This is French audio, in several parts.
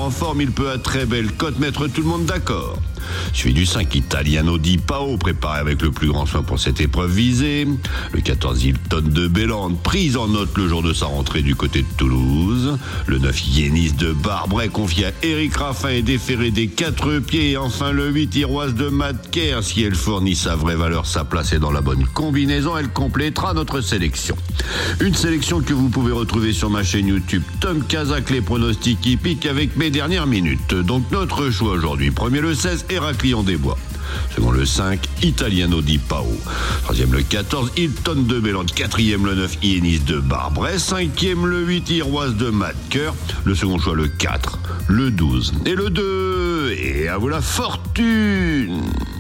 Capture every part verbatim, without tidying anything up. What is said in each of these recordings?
en forme, il peut à très belle cote mettre tout le monde d'accord. Suivi du cinq Italiano di Pao, préparé avec le plus grand soin pour cette épreuve visée. Le quatorze Hilton de Bélande, prise en note le jour de sa rentrée du côté de Toulouse. Le neuf Yenis de Barbret, confié à Éric Raffin et déféré des quatre pieds. Et enfin le huit Iroise de Madker. Si elle fournit sa vraie valeur, sa place est dans la bonne combinaison. Elle complétera notre sélection. Une sélection que vous pouvez retrouver sur ma chaîne YouTube Tom Kazak, les pronostics hippiques avec mes dernières minutes. Donc notre choix aujourd'hui, premier le seize, Héraclion des Bois. Second le cinq, Italiano di Pao. Troisième le quatorze, Hilton de Bélande. Quatrième le neuf, Ienis de Barbret. Cinquième le huit, Iroise de Madker. Le second choix le quatre, le douze et le deux. Et à vous la fortune!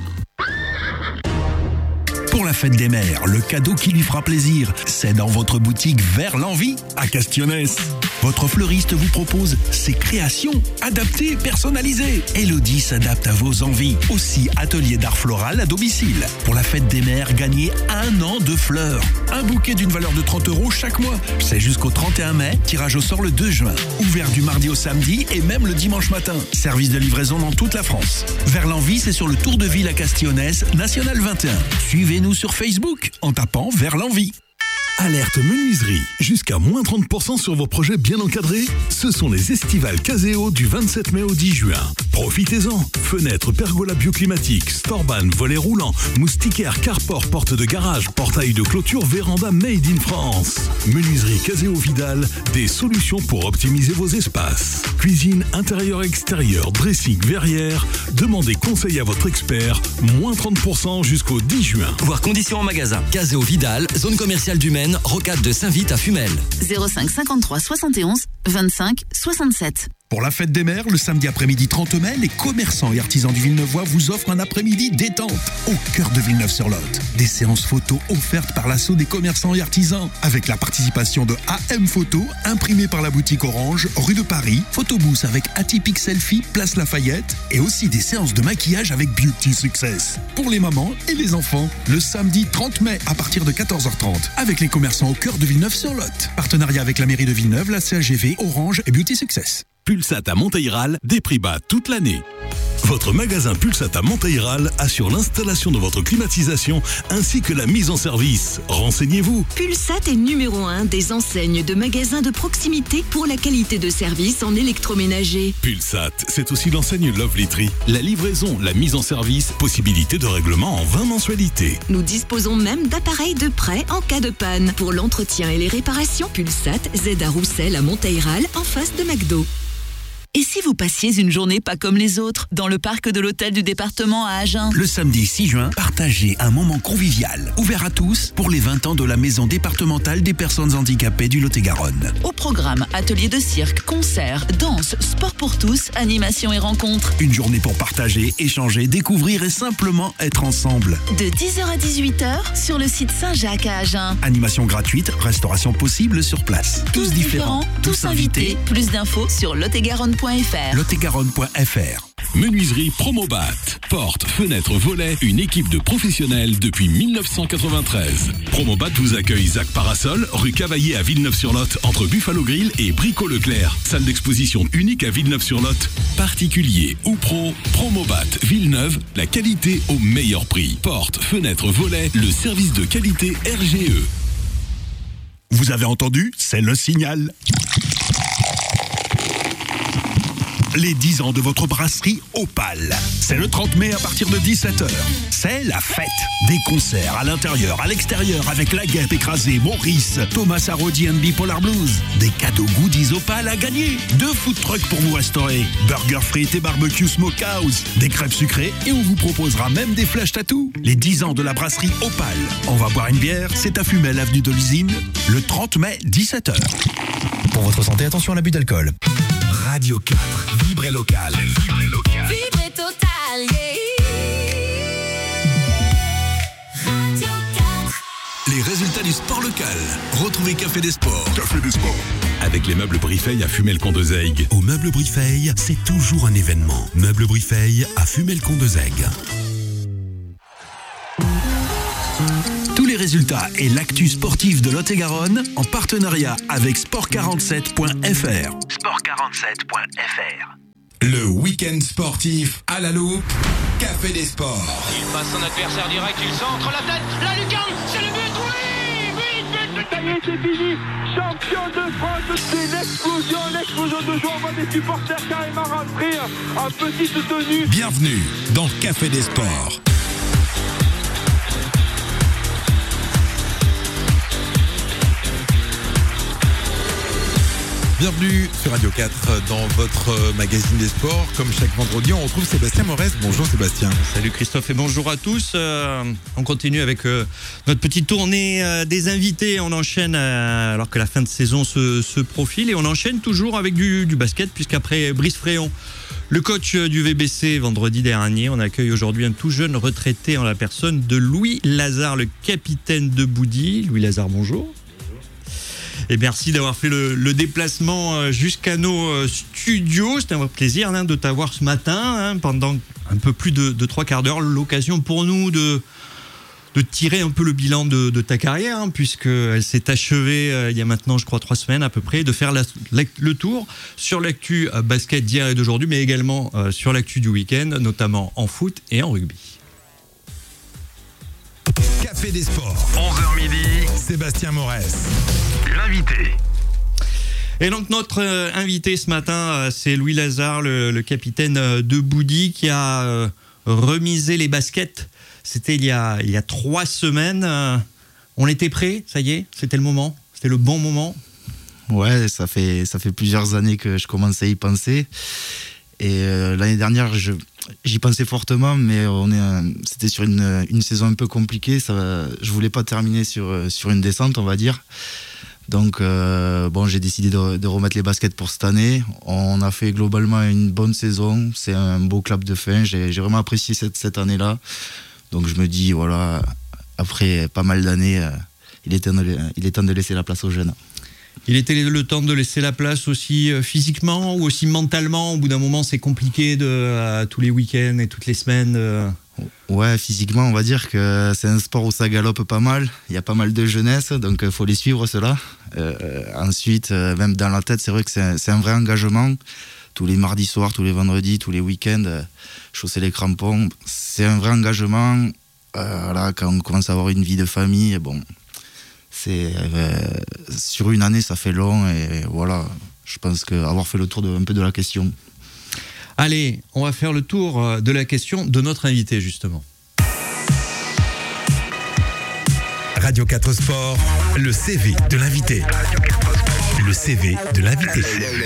Pour la fête des mères, le cadeau qui lui fera plaisir, c'est dans votre boutique Vers l'Envie à Castionès. Votre fleuriste vous propose ses créations adaptées, personnalisées. Elodie s'adapte à vos envies. Aussi, atelier d'art floral à domicile. Pour la fête des mères, gagnez un an de fleurs. Un bouquet d'une valeur de trente euros chaque mois. C'est jusqu'au trente et un mai, tirage au sort le deux juin. Ouvert du mardi au samedi et même le dimanche matin. Service de livraison dans toute la France. Vers l'Envie, c'est sur le Tour de Ville à Castionès, National vingt et un. Suivez-nous sur Facebook en tapant Vers l'Envie. Alerte menuiserie, jusqu'à moins trente pour cent sur vos projets bien encadrés. Ce sont les estivales Caseo du vingt-sept mai au dix juin. Profitez-en. Fenêtres, pergola bioclimatique, storban, volets roulants, moustiquaires, carport, porte de garage, portail de clôture, véranda made in France. Menuiserie Caseo Vidal, des solutions pour optimiser vos espaces. Cuisine intérieur-extérieur, dressing, verrière. Demandez conseil à votre expert. Moins trente pour cent jusqu'au dix juin. Voir conditions en magasin. Caseo Vidal, zone commerciale du Maine, rocade de Saint-Vite à Fumel. zéro cinq cinquante-trois soixante et onze vingt-cinq soixante-sept. Pour la fête des mères, le samedi après-midi trente mai, les commerçants et artisans du Villeneuvois vous offrent un après-midi détente au cœur de Villeneuve-sur-Lot. Des séances photos offertes par l'assaut des commerçants et artisans avec la participation de A M Photo, imprimée par la boutique Orange, rue de Paris, photobooth avec Atypique Selfie, place Lafayette et aussi des séances de maquillage avec Beauty Success. Pour les mamans et les enfants, le samedi trente mai à partir de quatorze heures trente avec les commerçants au cœur de Villeneuve-sur-Lot. Partenariat avec la mairie de Villeneuve, la C A G V, Orange et Beauty Success. Pulsat à Monteyral, des prix bas toute l'année. Votre magasin Pulsat à Monteyral assure l'installation de votre climatisation ainsi que la mise en service. Renseignez-vous. Pulsat est numéro un des enseignes de magasins de proximité pour la qualité de service en électroménager. Pulsat, c'est aussi l'enseigne Lovely Tree. La livraison, la mise en service, possibilité de règlement en vingt mensualités. Nous disposons même d'appareils de prêt en cas de panne. Pour l'entretien et les réparations, Pulsat, Z à Roussel à Monteyral, en face de McDo. Et si vous passiez une journée pas comme les autres, dans le parc de l'hôtel du département à Agen? Le samedi six juin, partagez un moment convivial, ouvert à tous pour les vingt ans de la maison départementale des personnes handicapées du Lot-et-Garonne. Au programme, ateliers de cirque, concerts, danse, sport pour tous, animation et rencontres. Une journée pour partager, échanger, découvrir et simplement être ensemble. De dix heures à dix-huit heures, sur le site Saint-Jacques à Agen. Animation gratuite, restauration possible sur place. Tous, tous différents, différents, tous invités. invités. Plus d'infos sur lot et garonne point f r. lot et garonne point f r. Menuiserie Promobat. Portes, fenêtres, volets, une équipe de professionnels depuis mille neuf cent quatre-vingt-treize. Promobat vous accueille Zac Parasol, rue Cavaillé à Villeneuve-sur-Lot, entre Buffalo Grill et Brico Leclerc. Salle d'exposition unique à Villeneuve-sur-Lot. Particulier ou pro, Promobat Villeneuve, la qualité au meilleur prix. Portes, fenêtres, volets, le service de qualité R G E. Vous avez entendu? C'est le signal. Les dix ans de votre brasserie Opale. C'est le trente mai à partir de dix-sept heures. C'est la fête. Des concerts à l'intérieur, à l'extérieur avec La Guêpe écrasée, Maurice, Thomas Arodi and Bipolar Blues. Des cadeaux goodies Opale à gagner. Deux food trucks pour vous restaurer. Burger frites et barbecue smokehouse. Des crêpes sucrées et on vous proposera même des flash tattoos. Les dix ans de la brasserie Opale. On va boire une bière, c'est à Fumel, avenue de l'Usine. Le trente mai, dix-sept heures. Pour votre santé, attention à l'abus d'alcool. Radio quatre, vibrez local. Vibrez local. Vibrez total, yeah. Radio quatre. Les résultats du sport local. Retrouvez Café des Sports. Café des Sports. Avec les meubles Brifeil à Fumel-Condezègue. Au meuble Brifeil, c'est toujours un événement. Meuble Brifeil à Fumel-Condezègue. Tous les résultats et l'actu sportif de Lot-et-Garonne en partenariat avec sport quarante-sept point f r. sport quarante-sept point f r week-end sportif à la loupe, Café des Sports. Il passe son adversaire direct, il centre la tête, la lucarne, c'est le but, oui, oui, but, ça y est, c'est fini. Champion de France, c'est l'explosion, l'explosion de joie. On voit des supporters carrément rentrer en petite tenue. Bienvenue dans Café des Sports. Bienvenue sur Radio quatre dans votre magazine des sports. Comme chaque vendredi, on retrouve Sébastien Morez. Bonjour Sébastien. Salut Christophe et bonjour à tous. Euh, on continue avec euh, notre petite tournée euh, des invités. On enchaîne euh, alors que la fin de saison se, se profile et on enchaîne toujours avec du, du basket puisqu'après Brice Fréon, le coach du V B C vendredi dernier, on accueille aujourd'hui un tout jeune retraité en la personne de Louis Lazare, le capitaine de Boudy. Louis Lazare, bonjour. Et merci d'avoir fait le, le déplacement jusqu'à nos studios. C'était un vrai plaisir hein, de t'avoir ce matin, hein, pendant un peu plus de, de trois quarts d'heure. L'occasion pour nous de, de tirer un peu le bilan de, de ta carrière, hein, puisqu'elle s'est achevée euh, il y a maintenant, je crois, trois semaines à peu près, de faire la, la, le tour sur l'actu euh, basket d'hier et d'aujourd'hui, mais également euh, sur l'actu du week-end, notamment en foot et en rugby. Café des Sports, onze heures midi, Sébastien Morez, l'invité. Et donc notre euh, invité ce matin, euh, c'est Louis Lazare, le, le capitaine euh, de Boudy, qui a euh, remisé les baskets. C'était il y a, il y a trois semaines. Euh, on était prêts, ça y est, c'était le moment, c'était le bon moment. Ouais, ça fait, ça fait plusieurs années que je commence à y penser. Et euh, l'année dernière, je, j'y pensais fortement, mais on est, euh, c'était sur une, une saison un peu compliquée. Ça, je voulais pas terminer sur, sur une descente, on va dire. Donc, euh, bon, j'ai décidé de, de remettre les baskets pour cette année. On a fait globalement une bonne saison. C'est un beau clap de fin. J'ai, j'ai vraiment apprécié cette, cette année-là. Donc, je me dis, voilà, après pas mal d'années, euh, il est temps de, il est temps de laisser la place aux jeunes. Il était le temps de laisser la place aussi physiquement ou aussi mentalement. Au bout d'un moment, c'est compliqué de euh, tous les week-ends et toutes les semaines. Euh... Ouais, physiquement, on va dire que c'est un sport où ça galope pas mal. Il y a pas mal de jeunesse, donc il faut les suivre, ceux-là. Euh, ensuite, euh, même dans la tête, c'est vrai que c'est un, c'est un vrai engagement. Tous les mardis soirs, tous les vendredis, tous les week-ends, euh, chausser les crampons. C'est un vrai engagement. Euh, là, quand on commence à avoir une vie de famille, bon... C'est, euh, sur une année, ça fait long et voilà, je pense qu'avoir fait le tour de, un peu de la question. Allez, on va faire le tour de la question de notre invité, justement. Radio quatre Sport, le C V de l'invité. Le C V de l'invité.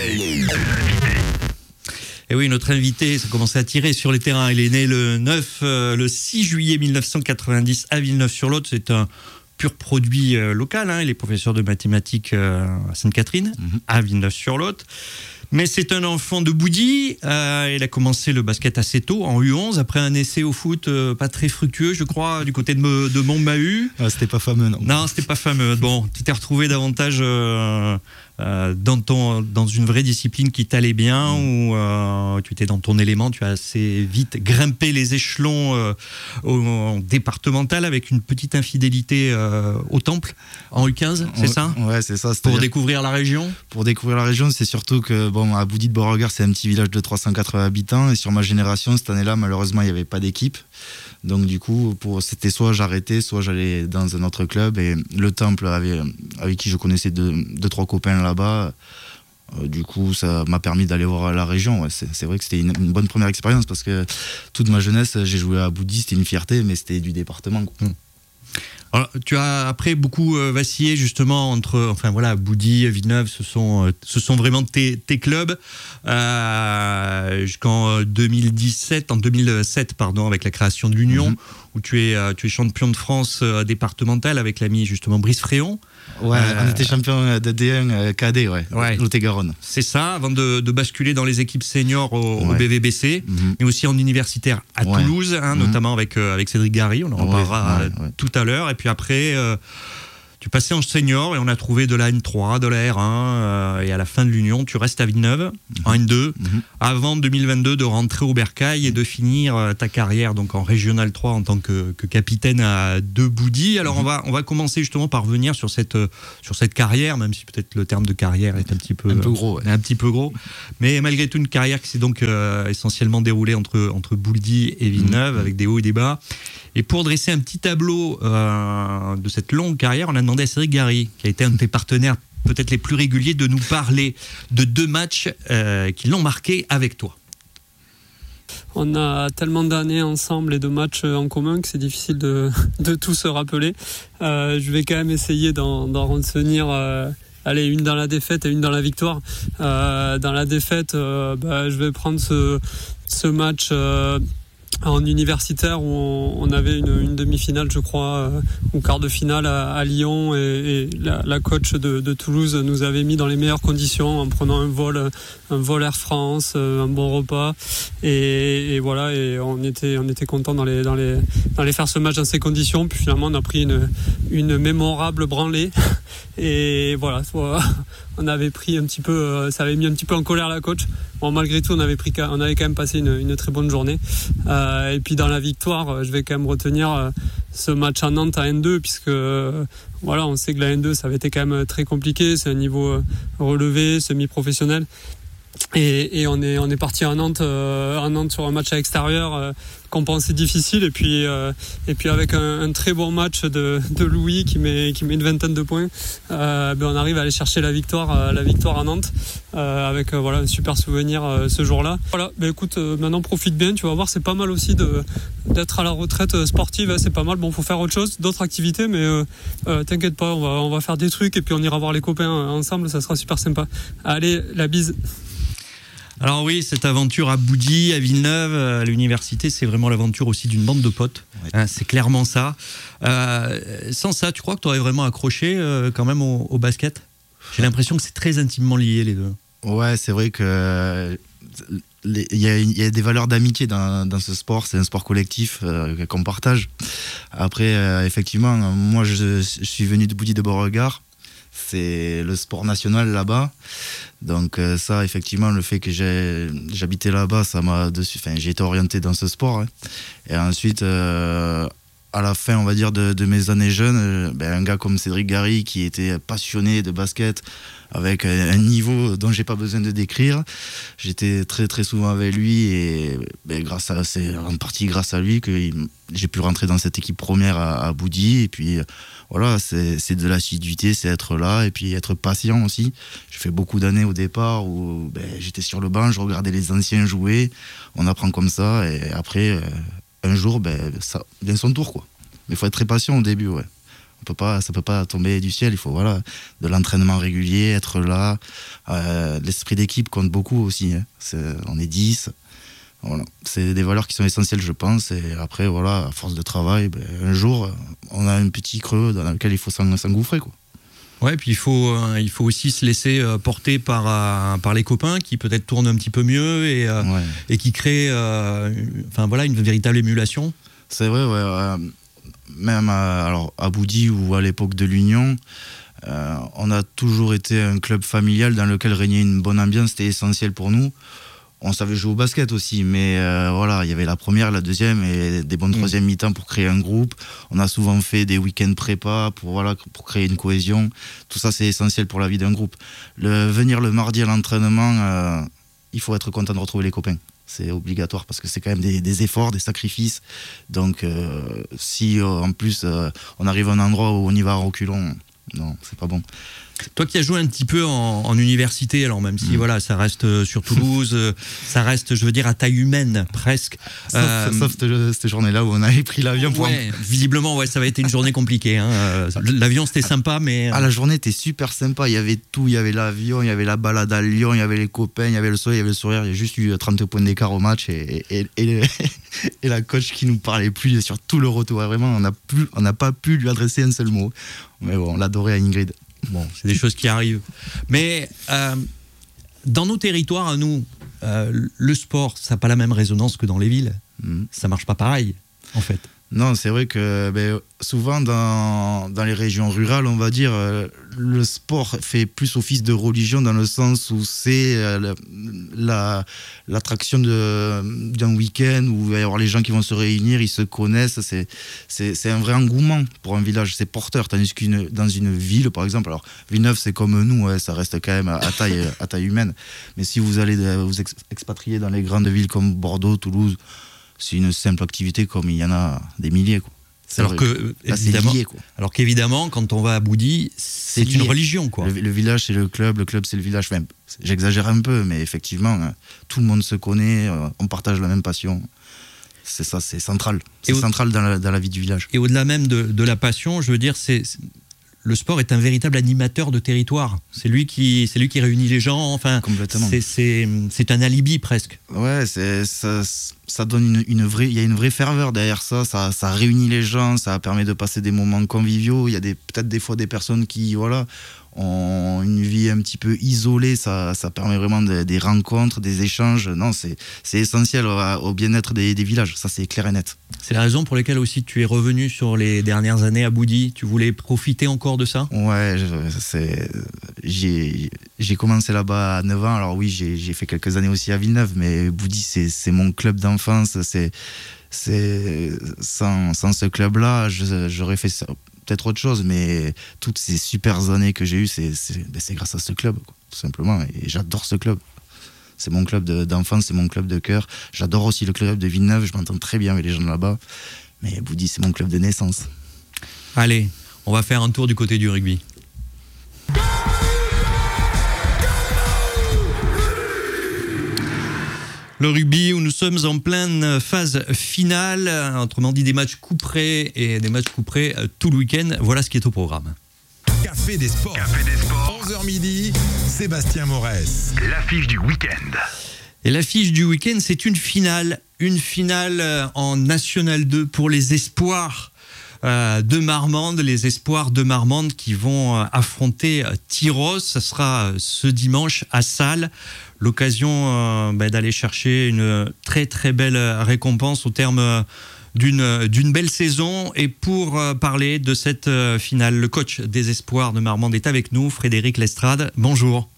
Et oui, notre invité, ça commençait à tirer sur les terrains. Il est né le neuf, euh, le six juillet mille neuf cent quatre-vingt-dix à Villeneuve-sur-Lot. C'est un pur produit euh, local, hein. Il est professeur de mathématiques euh, à Sainte-Catherine, mm-hmm. à Villeneuve-sur-Lot. Mais c'est un enfant de Boudy. Euh, il a commencé le basket assez tôt, en U onze, après un essai au foot euh, pas très fructueux, je crois, du côté de, me, de Montmahut. Ah, c'était pas fameux, non. Non, c'était pas fameux. Bon, tu t'es retrouvé davantage euh, euh, dans, ton, dans une vraie discipline qui t'allait bien, mmh. où euh, tu étais dans ton élément, tu as assez vite grimpé les échelons euh, au, au départemental avec une petite infidélité euh, au Temple, en U quinze, c'est ouais, ça ? Ouais, c'est ça. Pour découvrir la région ? Pour découvrir la région, c'est surtout que, bon, à Boudy de Beauregard, c'est un petit village de trois cent quatre-vingts habitants, et sur ma génération, cette année-là, malheureusement, il n'y avait pas d'équipe. Donc du coup, pour, c'était soit j'arrêtais, soit j'allais dans un autre club. Et le Temple, avait, avec qui je connaissais deux, deux trois copains là-bas, euh, du coup, ça m'a permis d'aller voir la région. Ouais, c'est, c'est vrai que c'était une, une bonne première expérience parce que toute ma jeunesse, j'ai joué à Boudy, c'était une fierté, mais c'était du département, quoi. Mmh. Alors, tu as après beaucoup euh, vacillé justement entre, enfin voilà, Boudy, Villeneuve, ce sont, euh, ce sont vraiment tes, tes clubs euh, jusqu'en deux mille dix-sept, en deux mille sept pardon, avec la création de l'Union, mmh. où tu es, euh, tu es champion de France euh, départemental avec l'ami justement Brice Fréon. Ouais, euh, on était champion de D un euh, K D, ouais, ouais. Lot-et-Garonne. C'est ça, avant de, de basculer dans les équipes seniors au, ouais. au B V B C, mmh. mais aussi en universitaire à ouais. Toulouse, hein, mmh. notamment avec, euh, avec Cédric Gary, on en reparlera ouais, ouais, ouais. tout à l'heure. Et puis après, euh, Tu passais en senior et on a trouvé de la N trois, de la R un, euh, et à la fin de l'Union, tu restes à Villeneuve, mmh. en N deux, mmh. avant deux mille vingt-deux de rentrer au Bercail et de finir euh, ta carrière donc en Régional trois en tant que, que capitaine à de Boudy. Alors mmh. on va on va commencer justement par revenir sur cette euh, sur cette carrière, même si peut-être le terme de carrière est un petit peu un peu gros, ouais. un petit peu gros, mais malgré tout une carrière qui s'est donc euh, essentiellement déroulée entre entre Boudy et Villeneuve mmh. avec des hauts et des bas. Et pour dresser un petit tableau euh, de cette longue carrière, on a demandé à Cédric Gary, qui a été un de tes partenaires peut-être les plus réguliers, de nous parler de deux matchs euh, qui l'ont marqué avec toi. On a tellement d'années ensemble et de matchs en commun que c'est difficile de, de tout se rappeler. Euh, je vais quand même essayer d'en, d'en retenir euh, allez, une dans la défaite et une dans la victoire. Euh, dans la défaite, euh, bah, je vais prendre ce, ce match... Euh, en universitaire où on, on avait une, une demi-finale je crois euh, ou quart de finale à, à Lyon et, et la, la coach de, de Toulouse nous avait mis dans les meilleures conditions en prenant un vol un vol Air France, euh, un bon repas et, et voilà et on était on était content dans les dans les dans les faire ce match dans ces conditions. Puis finalement on a pris une une mémorable branlée et voilà, on avait pris un petit peu, ça avait mis un petit peu en colère la coach. Bon, malgré tout, on avait pris, on avait quand même passé une, une très bonne journée. Euh, et puis dans la victoire, je vais quand même retenir ce match à Nantes à N deux, puisque voilà, on sait que la N deux, ça avait été quand même très compliqué. C'est un niveau relevé, semi-professionnel. Et, et on est on est parti à Nantes euh, à Nantes sur un match à l'extérieur euh, qu'on pensait difficile et puis euh, et puis avec un, un très bon match de, de Louis qui met qui met une vingtaine de points, euh, ben on arrive à aller chercher la victoire euh, la victoire à Nantes euh, avec euh, voilà un super souvenir euh, ce jour-là. Voilà, ben écoute, euh, maintenant profite bien, tu vas voir, c'est pas mal aussi de d'être à la retraite sportive, hein, c'est pas mal. Bon, faut faire autre chose, d'autres activités, mais euh, euh, t'inquiète pas, on va on va faire des trucs et puis on ira voir les copains ensemble, ça sera super sympa. Allez, la bise. Alors oui, cette aventure à Boudy, à Villeneuve, à l'université, c'est vraiment l'aventure aussi d'une bande de potes. Ouais. Hein, c'est clairement ça. Euh, sans ça, tu crois que tu aurais vraiment accroché euh, quand même au, au basket ? J'ai l'impression que c'est très intimement lié les deux. Ouais, c'est vrai que il y, y a des valeurs d'amitié dans, dans ce sport. C'est un sport collectif euh, qu'on partage. Après, euh, effectivement, moi je, je suis venu de Boudy de Beauregard. C'est le sport national là-bas. Donc euh, ça, effectivement, le fait que j'ai, j'habitais là-bas, ça m'a dessus. Enfin, j'ai été orienté dans ce sport. Hein. Et ensuite, euh, à la fin, on va dire, de, de mes années jeunes, euh, ben, un gars comme Cédric Gary, qui était passionné de basket, avec un, un niveau dont j'ai pas besoin de décrire, j'étais très très souvent avec lui et ben, grâce à, c'est en partie grâce à lui que j'ai pu rentrer dans cette équipe première à, à Boudy. Et puis voilà, c'est, c'est de l'assiduité, c'est être là et puis être patient aussi. J'ai fait beaucoup d'années au départ où ben, j'étais sur le banc, je regardais les anciens jouer, on apprend comme ça et après euh, un jour ben, ça vient son tour quoi. Mais il faut être très patient au début, ouais. On peut pas, ça peut pas tomber du ciel, il faut voilà, de l'entraînement régulier, être là. Euh, l'esprit d'équipe compte beaucoup aussi, hein. C'est, on est dix. Voilà. C'est des valeurs qui sont essentielles, je pense. Et après, voilà, à force de travail, ben, un jour, on a un petit creux dans lequel il faut s'engouffrer, quoi. Ouais, puis il faut, euh, il faut aussi se laisser euh, porter par, euh, par les copains qui peut-être tournent un petit peu mieux et, euh, ouais. et qui créent euh, enfin, voilà, une véritable émulation. C'est vrai, ouais. Euh, même à, alors, à Boudy ou à l'époque de l'Union, euh, on a toujours été un club familial dans lequel régnait une bonne ambiance, c'était essentiel pour nous. On savait jouer au basket aussi, mais euh, voilà, il y avait la première, la deuxième et des bonnes mmh. troisième mi-temps pour créer un groupe. On a souvent fait des week-ends prépa pour, voilà, pour créer une cohésion. Tout ça, c'est essentiel pour la vie d'un groupe. Le, venir le mardi à l'entraînement, euh, il faut être content de retrouver les copains. C'est obligatoire parce que c'est quand même des, des efforts, des sacrifices. Donc, euh, si euh, en plus euh, on arrive à un endroit où on y va à reculons, non, c'est pas bon. Toi qui as joué un petit peu en, en université, alors même si mmh. voilà, ça reste sur Toulouse, ça reste, je veux dire, à taille humaine presque. Sauf, euh, sauf cette, cette journée-là où on avait pris l'avion pour. Ouais, en... Visiblement, ouais, ça avait été une journée compliquée. Hein. L'avion c'était sympa, mais. Ah, la journée était super sympa. Il y avait tout. Il y avait l'avion, il y avait la balade à Lyon, il y avait les copains, il y avait le soleil, il y avait le sourire. Il y a juste eu trente points d'écart au match et, et, et, et la coach qui nous parlait plus sur tout le retour. Vraiment, on n'a plus, on n'a pas pu lui adresser un seul mot. Mais bon, on l'adorait à Ingrid. Bon, c'est des choses qui arrivent. Mais euh, dans nos territoires, à nous, euh, le sport, ça n'a pas la même résonance que dans les villes. Mmh. Ça marche pas pareil, en fait. Non, c'est vrai que ben, souvent dans, dans les régions rurales, on va dire, euh, le sport fait plus office de religion dans le sens où c'est euh, la, l'attraction de, d'un week-end où il va y avoir les gens qui vont se réunir, ils se connaissent. C'est, c'est, c'est un vrai engouement pour un village, c'est porteur. Tandis qu'une dans une ville, par exemple, alors Villeneuve, c'est comme nous, ouais, ça reste quand même à, à, taille, à taille humaine. Mais si vous allez vous ex- expatrier dans les grandes villes comme Bordeaux, Toulouse, c'est une simple activité comme il y en a des milliers, quoi. C'est alors, que, là, évidemment, lié, quoi. alors qu'évidemment, quand on va à Boudy, c'est, c'est une religion, quoi. Le, le village, c'est le club, le club, c'est le village. Enfin, j'exagère un peu, mais effectivement, hein, tout le monde se connaît, euh, on partage la même passion. C'est ça, c'est central. C'est au, central dans la, dans la vie du village. Et au-delà même de, de la passion, je veux dire, c'est, c'est, le sport est un véritable animateur de territoire. C'est lui qui, c'est lui qui réunit les gens. Enfin, complètement. C'est, c'est, c'est un alibi presque. Ouais, c'est, ça, ça donne une, une vraie, il y a une vraie ferveur derrière ça. Ça, ça réunit les gens, ça permet de passer des moments conviviaux. Il y a des, peut-être des fois des personnes qui, voilà, ont une vie un petit peu isolée. Ça, ça permet vraiment de, des rencontres, des échanges. Non, c'est, c'est essentiel au, au bien-être des, des villages. Ça, c'est clair et net. C'est la raison pour laquelle aussi tu es revenu sur les dernières années à Boudy. Tu voulais profiter encore de ça ? Ouais, c'est, j'ai, j'ai commencé là-bas à neuf ans. Alors oui, j'ai, j'ai fait quelques années aussi à Villeneuve, mais Boudy, c'est, c'est mon club d'enfance. C'est, c'est, sans, sans ce club-là, je, j'aurais fait ça, peut-être autre chose, mais toutes ces super années que j'ai eues, c'est, c'est, c'est grâce à ce club, quoi, tout simplement. Et j'adore ce club. C'est mon club de, d'enfance, c'est mon club de cœur. J'adore aussi le club de Villeneuve, je m'entends très bien avec les gens là-bas. Mais Boudy, c'est mon club de naissance. Allez, on va faire un tour du côté du rugby. Le rugby où nous sommes en pleine phase finale, autrement dit des matchs couperés et des matchs couperés tout le week-end. Voilà ce qui est au programme. Café des sports. Café des sports. onze heures midi, Sébastien Morès. L'affiche du week-end. Et l'affiche du week-end, c'est une finale. Une finale en National deux pour les espoirs euh, de Marmande. Les espoirs de Marmande qui vont euh, affronter euh, Tyros. Ça sera euh, ce dimanche à Salles. L'occasion euh, bah, d'aller chercher une très très belle récompense au terme euh, d'une, d'une belle saison. Et pour euh, parler de cette euh, finale, le coach des espoirs de Marmande est avec nous, Frédéric Lestrade. Bonjour.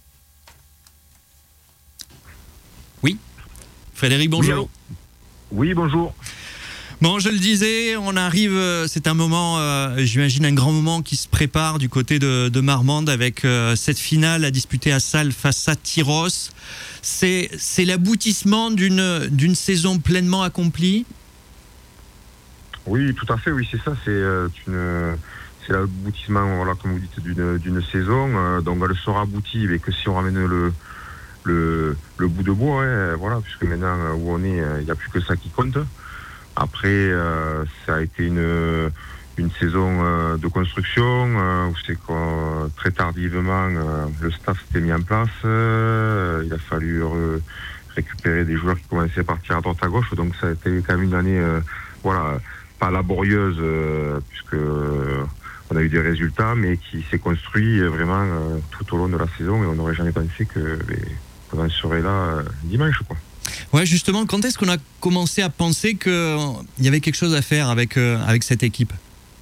Oui, Frédéric, bonjour. Oui, oui, bonjour. Bon, je le disais, on arrive, c'est un moment, euh, j'imagine un grand moment qui se prépare du côté de, de Marmande avec euh, cette finale à disputer à Salles face à Tyros. C'est, c'est l'aboutissement d'une, d'une saison pleinement accomplie ? Oui, tout à fait, oui, c'est ça. C'est, euh, une, c'est l'aboutissement, voilà, comme vous dites, d'une, d'une saison. Euh, donc elle sera aboutie, mais que si on ramène le, le, le bout de bois, hein, voilà, puisque maintenant où on est, il n'y a plus que ça qui compte. Après, euh, ça a été une, une saison euh, de construction euh, où c'est quoi, très tardivement euh, le staff s'était mis en place. Euh, il a fallu re- récupérer des joueurs qui commençaient à partir à droite à gauche. Donc ça a été quand même une année, euh, voilà, pas laborieuse euh, puisque euh, on a eu des résultats, mais qui s'est construit vraiment euh, tout au long de la saison et on n'aurait jamais pensé que ben, qu'on en serait là euh, dimanche, quoi. Ouais, justement, quand est-ce qu'on a commencé à penser qu'il y avait quelque chose à faire avec, euh, avec cette équipe ?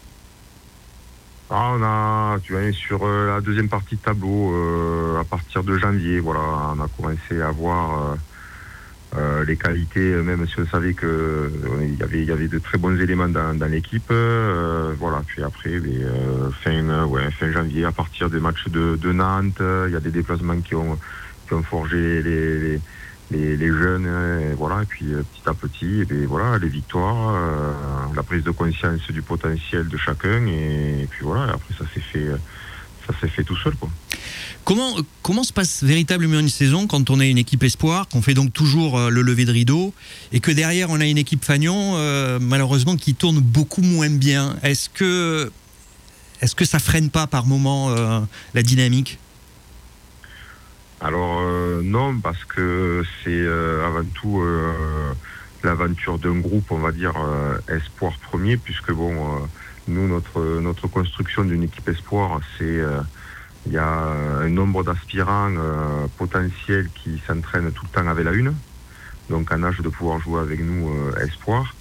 Ah, on a, tu vois, sur euh, la deuxième partie de tableau, euh, à partir de janvier, voilà, on a commencé à voir euh, euh, les qualités, même si on savait qu'il euh, y avait, y avait de très bons éléments dans, dans l'équipe. Euh, voilà, puis après, mais, euh, fin, ouais, fin janvier, à partir des matchs de, de Nantes, il euh, y a des déplacements qui ont, qui ont forgé les, les Les, les jeunes, et voilà, et puis euh, petit à petit, et bien, voilà, les victoires, euh, la prise de conscience du potentiel de chacun, et, et puis voilà, et après ça s'est fait, ça s'est fait tout seul, quoi. Comment, comment se passe véritablement une saison quand on est une équipe espoir, qu'on fait donc toujours euh, le lever de rideau, et que derrière on a une équipe fanion, euh, malheureusement, qui tourne beaucoup moins bien. Est-ce que, est-ce que ça freine pas par moment euh, la dynamique ? Alors euh, non, parce que c'est euh, avant tout euh, l'aventure d'un groupe, on va dire, euh, espoir premier, puisque bon, euh, nous, notre notre construction d'une équipe espoir, c'est il euh, y a un nombre d'aspirants euh, potentiels qui s'entraînent tout le temps avec la une, donc en âge de pouvoir jouer avec nous euh, espoir.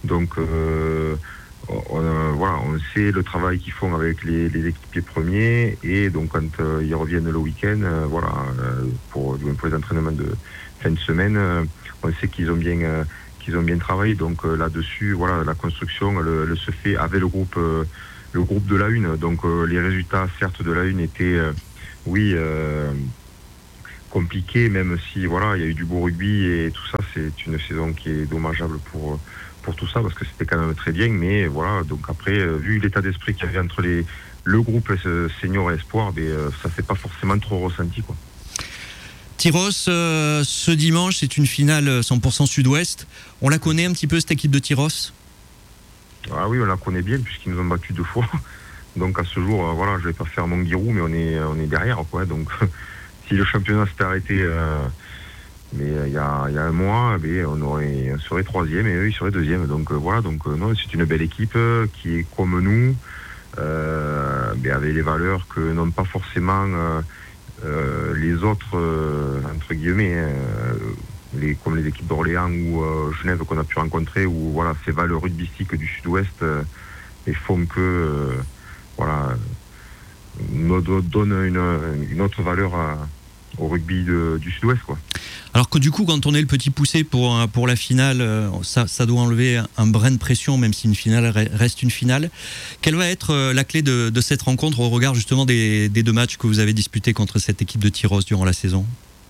Donc euh, on, euh, voilà, on sait le travail qu'ils font avec les, les équipiers premiers, et donc quand euh, ils reviennent le week-end, euh, voilà, euh, pour, pour les entraînements de fin de semaine, euh, on sait qu'ils ont bien euh, qu'ils ont bien travaillé. Donc euh, là-dessus, voilà, la construction elle, elle se fait avec le groupe euh, le groupe de la une. Donc euh, les résultats certes de la une étaient euh, oui euh, compliqués, même si voilà, il y a eu du beau rugby et tout ça. C'est une saison qui est dommageable pour pour tout ça, parce que c'était quand même très bien, mais voilà, donc après, euh, vu l'état d'esprit qu'il y avait entre les, le groupe euh, senior et espoir, ben, euh, ça s'est pas forcément trop ressenti, quoi. Tyros, euh, ce dimanche, c'est une finale cent pour cent sud-ouest. On la connaît un petit peu, cette équipe de Tyros ? Ah oui, on la connaît bien, puisqu'ils nous ont battus deux fois. Donc à ce jour, euh, voilà, je vais pas faire mon guirou, mais on est, on est derrière, quoi. Donc si le championnat s'était arrêté... Euh, mais il euh, y, a, y a un mois, mais on, aurait, on serait troisième et eux ils seraient deuxième. Donc euh, voilà, donc euh, non, c'est une belle équipe euh, qui est comme nous, euh, mais avec les valeurs que n'ont pas forcément euh, euh, les autres euh, entre guillemets, euh, les, comme les équipes d'Orléans ou euh, Genève qu'on a pu rencontrer, où voilà, ces valeurs rugbystiques du Sud-Ouest euh, et font que euh, voilà, nous donnent une, une autre valeur à, au rugby de, du Sud-Ouest, quoi. Alors que du coup, quand on est le petit poussé pour, pour la finale, ça, ça doit enlever un brin de pression, même si une finale reste une finale. Quelle va être la clé de, de cette rencontre au regard justement des, des deux matchs que vous avez disputés contre cette équipe de Tyros durant la saison ?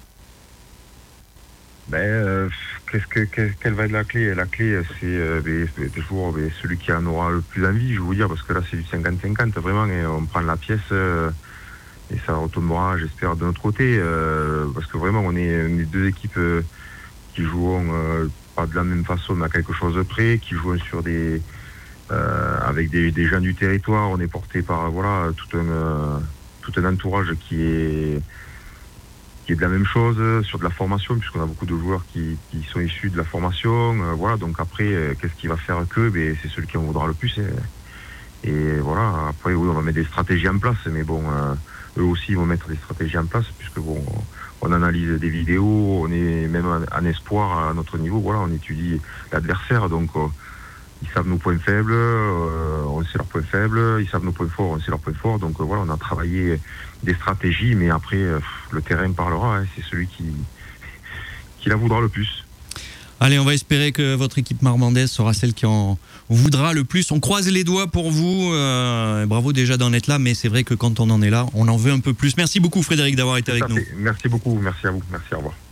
Ben, euh, qu'est-ce que, qu'est-ce, quelle va être la clé ? La clé, c'est euh, ben, toujours ben, celui qui en aura le plus envie, je vais vous dire, parce que là, c'est du cinquante cinquante, vraiment, et on prend la pièce... Euh, et ça retombera, j'espère, de notre côté, euh, parce que vraiment, on est, on est deux équipes euh, qui jouent euh, pas de la même façon, mais à quelque chose de près, qui jouent sur des, euh, avec des, des gens du territoire. On est porté par voilà tout un, euh, tout un entourage qui est, qui est de la même chose, sur de la formation, puisqu'on a beaucoup de joueurs qui, qui sont issus de la formation. Euh, voilà, donc après, euh, qu'est-ce qui va faire que ben, c'est celui qui en voudra le plus. Et, et voilà, après, oui, on va mettre des stratégies en place, mais bon... Euh, eux aussi vont mettre des stratégies en place, puisque bon, on analyse des vidéos, on est même en espoir à notre niveau, voilà, on étudie l'adversaire, donc euh, ils savent nos points faibles, euh, on sait leurs points faibles, ils savent nos points forts, on sait leurs points forts, donc euh, voilà, on a travaillé des stratégies, mais après euh, le terrain parlera, hein, c'est celui qui, qui la voudra le plus. Allez, on va espérer que votre équipe marmandaise sera celle qui en voudra le plus. On croise les doigts pour vous. Euh, bravo déjà d'en être là, mais c'est vrai que quand on en est là, on en veut un peu plus. Merci beaucoup Frédéric d'avoir été avec nous. Merci beaucoup, merci à vous. Merci, au revoir.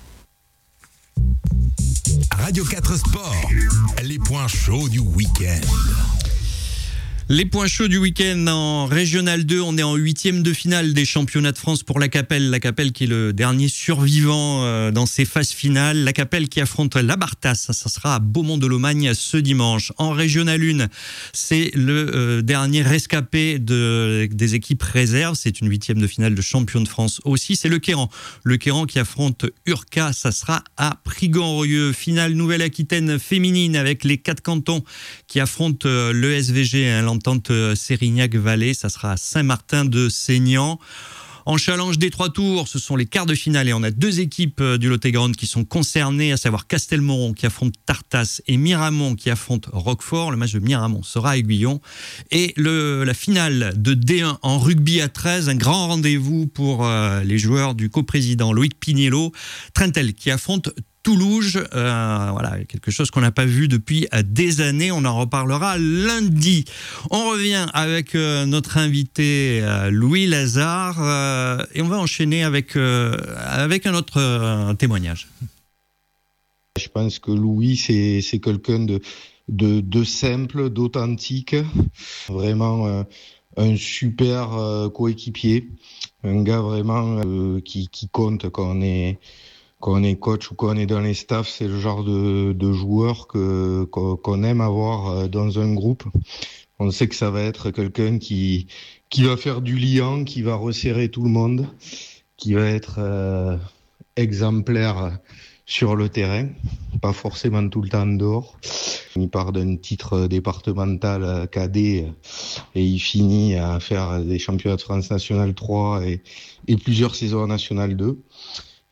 Radio quatre Sport, les points chauds du week-end. Les points chauds du week-end en Régional deux, on est en huitième de finale des championnats de France pour la Capelle. La Capelle qui est le dernier survivant euh, dans ces phases finales. La Capelle qui affronte la Bartas, ça, ça sera à Beaumont-de-Lomagne ce dimanche. En Régional un, c'est le euh, dernier rescapé de, des équipes réserves. C'est une huitième de finale de champion de France aussi. C'est le Queyran. Le Queyran qui affronte Urca, ça sera à Prigon-Rieux. Finale Nouvelle-Aquitaine féminine avec les quatre cantons qui affrontent euh, l'E S V G, hein, l'entente Sérignac-Vallée, ça sera à Saint-Martin-de-Seignan. En challenge des trois tours, ce sont les quarts de finale et on a deux équipes du Lot-et-Garonne qui sont concernées, à savoir Castelmoron qui affronte Tartas et Miramont qui affronte Roquefort. Le match de Miramont sera à Aiguillon. Et le, la finale de D un en rugby à treize, un grand rendez-vous pour euh, les joueurs du coprésident Loïc Pignello. Trentel qui affronte Toulouse, euh, voilà, quelque chose qu'on n'a pas vu depuis des années. On en reparlera lundi. On revient avec euh, notre invité euh, Louis Lazare euh, et on va enchaîner avec, euh, avec un autre euh, témoignage. Je pense que Louis, c'est, c'est quelqu'un de, de, de simple, d'authentique, vraiment euh, un super euh, coéquipier, un gars vraiment euh, qui, qui compte quand on est... Quand on est coach ou quand on est dans les staffs, c'est le genre de, de joueur que, qu'on aime avoir dans un groupe. On sait que ça va être quelqu'un qui, qui va faire du liant, qui va resserrer tout le monde, qui va être euh, exemplaire sur le terrain, pas forcément tout le temps dehors. Il part d'un titre départemental cadet et il finit à faire des championnats de France National trois et, et plusieurs saisons en National deux.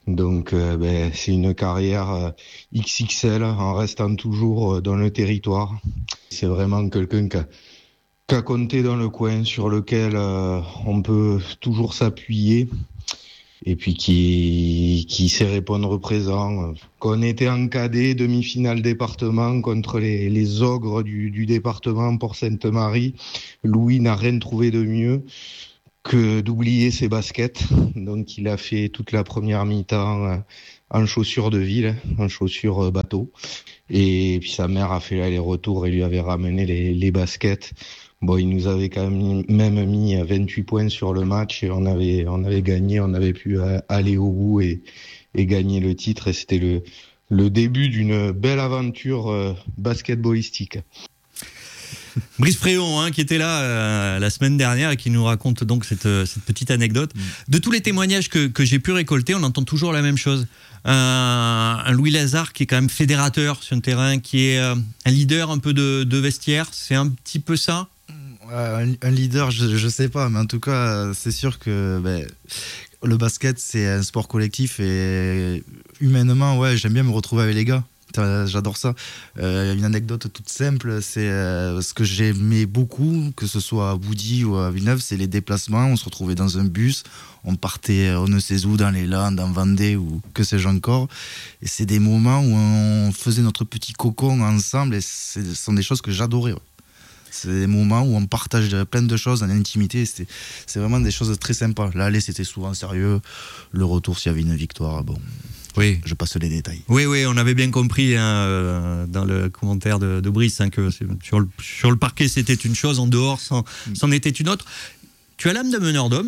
Donc euh, ben, c'est une carrière euh, X X L en restant toujours euh, dans le territoire. C'est vraiment quelqu'un qui a, qui a compté dans le coin, sur lequel euh, on peut toujours s'appuyer. Et puis qui, qui sait répondre présent. Qu'on était en cadet, demi-finale département contre les, les ogres du, du département pour Sainte-Marie, Louis n'a rien trouvé de mieux que d'oublier ses baskets. Donc il a fait toute la première mi-temps en chaussures de ville, en chaussures bateau. Et puis sa mère a fait l'aller-retour et lui avait ramené les, les baskets. Bon, il nous avait quand même, même mis vingt-huit points sur le match et on avait, on avait gagné, on avait pu aller au bout et, et gagner le titre. Et c'était le, le début d'une belle aventure euh, basketballistique. Brice Fréon, hein, qui était là euh, la semaine dernière et qui nous raconte donc cette, cette petite anecdote. Mmh. De tous les témoignages que, que j'ai pu récolter, on entend toujours la même chose. Un, un Louis Lazare qui est quand même fédérateur sur le terrain, qui est euh, un leader un peu de, de vestiaire. C'est un petit peu ça ? Un, un leader, je, je sais pas, mais en tout cas, c'est sûr que ben, le basket, c'est un sport collectif et humainement, ouais, j'aime bien me retrouver avec les gars. J'adore ça. Euh, une anecdote toute simple, c'est euh, ce que j'aimais beaucoup, que ce soit à Boudy ou à Villeneuve, c'est les déplacements. On se retrouvait dans un bus, on partait on ne sait où, dans les Landes, en Vendée ou que sais-je encore. Et c'est des moments où on faisait notre petit cocon ensemble et ce sont des choses que j'adorais. Ouais. C'est des moments où on partage plein de choses en intimité. C'est, c'est vraiment des choses très sympas. L'aller, c'était souvent sérieux. Le retour, s'il y avait une victoire, bon. Oui. Je passe les détails. Oui, oui, on avait bien compris hein, euh, dans le commentaire de, de Brice hein, que sur le, sur le parquet, c'était une chose, en dehors, c'en, c'en était une autre. Tu as l'âme de meneur d'homme ?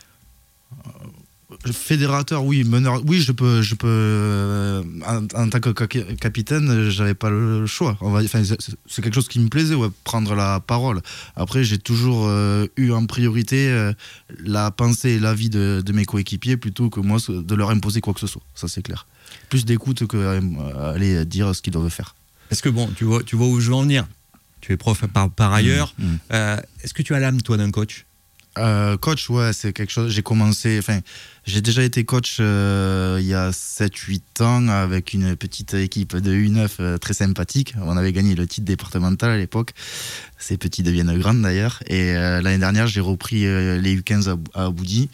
Fédérateur, oui, meneur, oui, je peux, je peux. Euh, en, en tant que capitaine, j'avais pas le choix. On va, enfin, c'est, c'est quelque chose qui me plaisait, ouais, prendre la parole. Après, j'ai toujours euh, eu en priorité euh, la pensée et l'avis de, de mes coéquipiers plutôt que moi de leur imposer quoi que ce soit. Ça, c'est clair. Plus d'écoute que euh, aller dire ce qu'ils doivent faire. Est-ce que bon, tu vois, tu vois où je veux en venir ? Tu es prof par, par ailleurs. Mmh, mmh. Euh, est-ce que tu as l'âme, toi, d'un coach ? Euh, coach, ouais, c'est quelque chose. J'ai commencé, enfin, j'ai déjà été coach euh, il y a sept huit ans avec une petite équipe de U neuf euh, très sympathique. On avait gagné le titre départemental à l'époque. Ces petits deviennent grands d'ailleurs. Et euh, l'année dernière, j'ai repris euh, les U quinze à, à Boudy.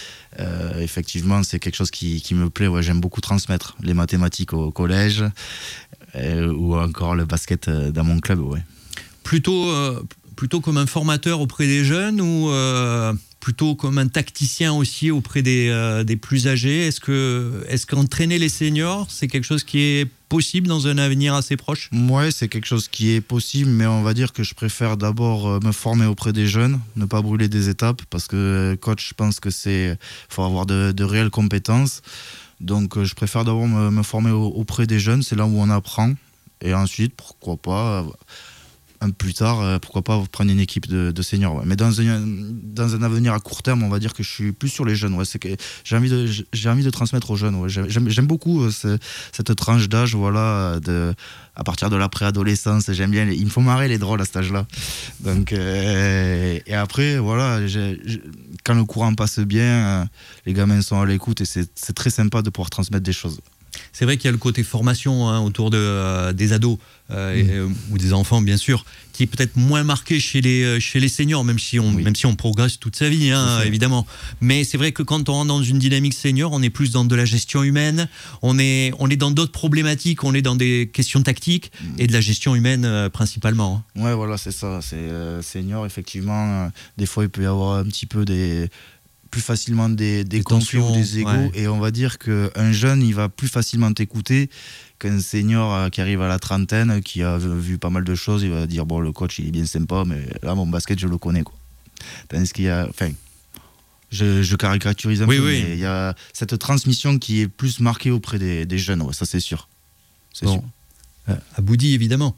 Euh, effectivement, c'est quelque chose qui, qui me plaît. Ouais, j'aime beaucoup transmettre les mathématiques au collège euh, ou encore le basket dans mon club. Ouais. Plutôt. Euh... Plutôt comme un formateur auprès des jeunes ou euh, plutôt comme un tacticien aussi auprès des, euh, des plus âgés ? Est-ce que, est-ce qu'entraîner les seniors, c'est quelque chose qui est possible dans un avenir assez proche ? Oui, c'est quelque chose qui est possible, mais on va dire que je préfère d'abord me former auprès des jeunes, ne pas brûler des étapes, parce que coach, je pense que c'est faut avoir de, de réelles compétences. Donc je préfère d'abord me, me former auprès des jeunes, c'est là où on apprend. Et ensuite, pourquoi pas... plus tard, pourquoi pas prendre une équipe de, de seniors. Ouais. Mais dans un, dans un avenir à court terme, on va dire que je suis plus sur les jeunes. Ouais. C'est que j'ai envie de, j'ai envie de transmettre aux jeunes. Ouais. J'aime, j'aime beaucoup ce, cette tranche d'âge, voilà, de, à partir de la préadolescence. J'aime bien, les, ils me font marrer les drôles à cet âge-là. Donc, euh, et après, voilà, j'ai, j'ai, quand le courant passe bien, les gamins sont à l'écoute et c'est, c'est très sympa de pouvoir transmettre des choses. C'est vrai qu'il y a le côté formation hein, autour de, euh, des ados euh, et, euh, ou des enfants bien sûr, qui est peut-être moins marqué chez les, chez les seniors, même si on, oui. même si on progresse toute sa vie, hein, évidemment. Mais c'est vrai que quand on rentre dans une dynamique senior, on est plus dans de la gestion humaine, on est, on est dans d'autres problématiques, on est dans des questions tactiques mmh. et de la gestion humaine euh, principalement. Hein. Ouais, voilà, c'est ça. C'est euh, senior, effectivement. Euh, des fois, il peut y avoir un petit peu des... plus facilement des, des, des conflits ou des égos ouais. Et on va dire qu'un jeune il va plus facilement t'écouter qu'un senior qui arrive à la trentaine qui a vu pas mal de choses. Il va dire bon, le coach il est bien sympa mais là mon basket je le connais quoi. Tandis qu'il y a, enfin je, je caricaturise un oui, peu oui. mais il y a cette transmission qui est plus marquée auprès des, des jeunes, ouais, ça c'est sûr, c'est bon. sûr. Euh, à Boudy évidemment.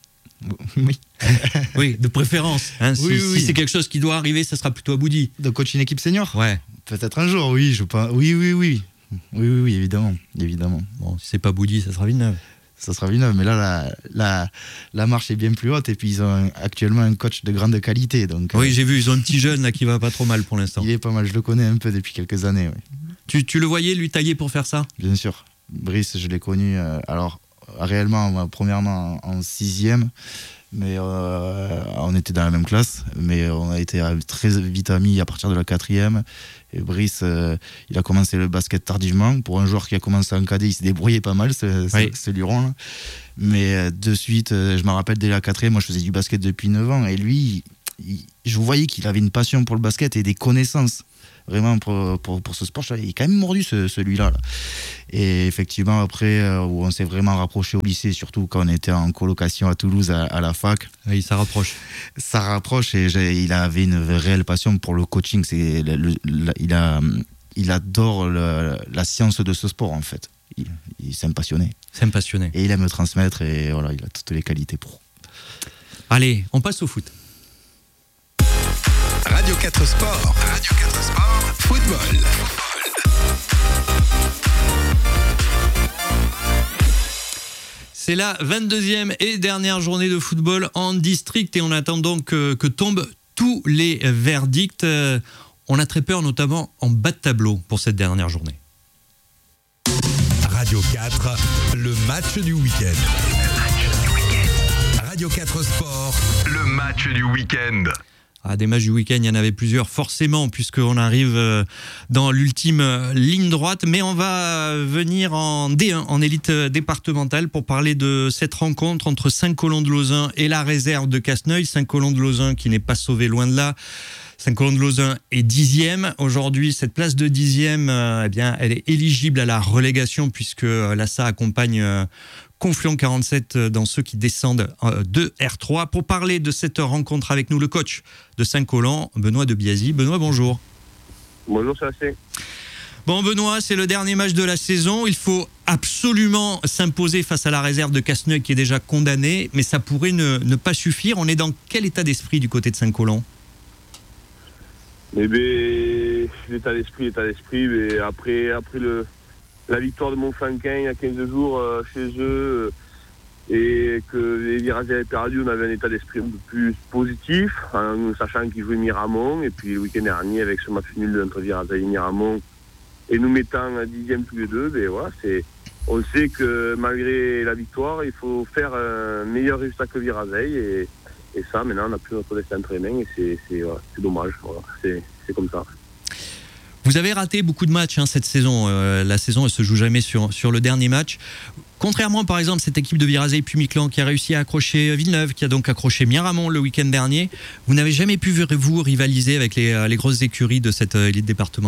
Oui. Oui, de préférence. Hein, si, oui, oui. si c'est quelque chose qui doit arriver, ça sera plutôt à Boudy. De coacher une équipe senior ? Ouais. Peut-être un jour, oui. Je pense. Oui, oui, oui. Oui, oui, oui, évidemment, évidemment. Bon, si c'est pas Boudy, ça sera Villeneuve. ça sera Villeneuve. Mais là, la, la, la marche est bien plus haute et puis ils ont un, actuellement un coach de grande qualité. Donc, oui, euh, j'ai vu, ils ont un petit jeune là qui va pas trop mal pour l'instant. Il est pas mal, je le connais un peu depuis quelques années. Oui. Tu, tu le voyais lui tailler pour faire ça ? Bien sûr. Brice, je l'ai connu, euh, alors réellement, premièrement en, en sixième. Mais euh, on était dans la même classe, mais on a été très vite amis à partir de la quatrième. Et Brice, euh, il a commencé le basket tardivement. Pour un joueur qui a commencé en cadet, il s'est débrouillé pas mal, ce, oui. ce, ce luron-là. Mais euh, de suite, euh, je me rappelle dès la quatrième, moi je faisais du basket depuis neuf ans. Et lui, il, je voyais qu'il avait une passion pour le basket et des connaissances. Vraiment pour, pour, pour ce sport, il est quand même mordu ce, celui-là. Là. Et effectivement, après, euh, où on s'est vraiment rapproché au lycée, surtout quand on était en colocation à Toulouse à, à la fac. Oui, ça rapproche. Ça rapproche et il avait une réelle passion pour le coaching. C'est le, le, le, il, a, il adore le, la science de ce sport en fait. Il, il s'est passionné. C'est passionné. Et il aime transmettre et voilà, il a toutes les qualités pour. Allez, on passe au foot. Radio quatre Sport. Radio quatre Sport. Football. C'est la vingt-deuxième et dernière journée de football en district et on attend donc que, que tombent tous les verdicts. On a très peur notamment en bas de tableau pour cette dernière journée. Radio quatre, le match du week-end. Radio quatre Sport, le match du week-end. Ah, des matchs du week-end, il y en avait plusieurs, forcément, puisqu'on arrive dans l'ultime ligne droite. Mais on va venir en D un, en élite départementale, pour parler de cette rencontre entre Saint-Colomb-de-Lauzun et la réserve de Casseneuil. Saint-Colomb-de-Lauzun qui n'est pas sauvé, loin de là. Saint-Colomb-de-Lauzun est dixième. Aujourd'hui, cette place de dixième, euh, eh bien, elle est éligible à la relégation, puisque euh, l'A S A accompagne euh, Confluent quarante-sept dans ceux qui descendent de R trois. Pour parler de cette rencontre avec nous, le coach de Saint-Colomb, Benoît de Biasi. Benoît, bonjour. Bonjour, Sébastien. Bon, Benoît, c'est le dernier match de la saison. Il faut absolument s'imposer face à la réserve de Casseneuil qui est déjà condamnée, mais ça pourrait ne, ne pas suffire. On est dans quel état d'esprit du côté de Saint-Colomb ? Eh bien, l'état d'esprit, l'état d'esprit, mais après, après le... la victoire de Montfranquin il y a quinze jours euh, chez eux euh, et que les Virasais avaient perdu, on avait un état d'esprit un peu plus positif, en sachant qu'ils jouaient Miramont. Et puis le week-end dernier, avec ce match nul entre Virasais et Miramont, et nous mettant à dixième tous les deux, ben voilà, c'est, on sait que malgré la victoire, il faut faire un meilleur résultat que Virasais. Et, et ça, maintenant, on n'a plus notre destin entre les mains et c'est, c'est, voilà, c'est dommage. Voilà, c'est, c'est comme ça. Vous avez raté beaucoup de matchs hein, cette saison. Euh, la saison, elle se joue jamais sur, sur le dernier match. Contrairement, par exemple, cette équipe de Virasey Pumiclan qui a réussi à accrocher Villeneuve, qui a donc accroché Miramont le week-end dernier, vous n'avez jamais pu, vous, rivaliser avec les, les grosses écuries de cette élite départementale ?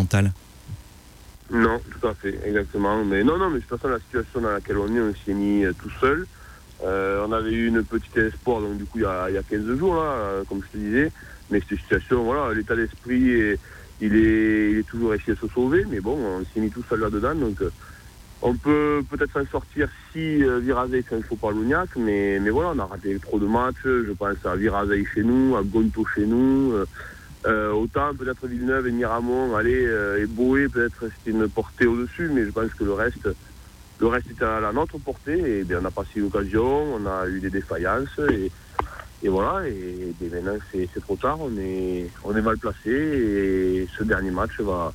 Non, tout à fait, exactement. Mais non, non, mais de toute façon, la situation dans laquelle on est, on s'y est mis euh, tout seul. Euh, on avait eu une petite espoir, donc du coup, il y a, il y a quinze jours, là, euh, comme je te disais. Mais cette situation, voilà, l'état d'esprit est... Il est, il est toujours essayé de se sauver, mais bon, on s'est mis tout seul là-dedans, donc euh, on peut peut-être s'en sortir si euh, Virasey fait un faux pas à Lougnac, mais, mais voilà, on a raté trop de matchs. Je pense à Virasey chez nous, à Gonto chez nous, euh, euh, autant peut-être Villeneuve et Miramont, allez, euh, et Boé, peut-être c'était une portée au-dessus, mais je pense que le reste, le reste était à la notre portée, et bien, on a passé l'occasion, on a eu des défaillances, et Et voilà, et, et maintenant c'est, c'est trop tard, on est, on est mal placé et ce dernier match va,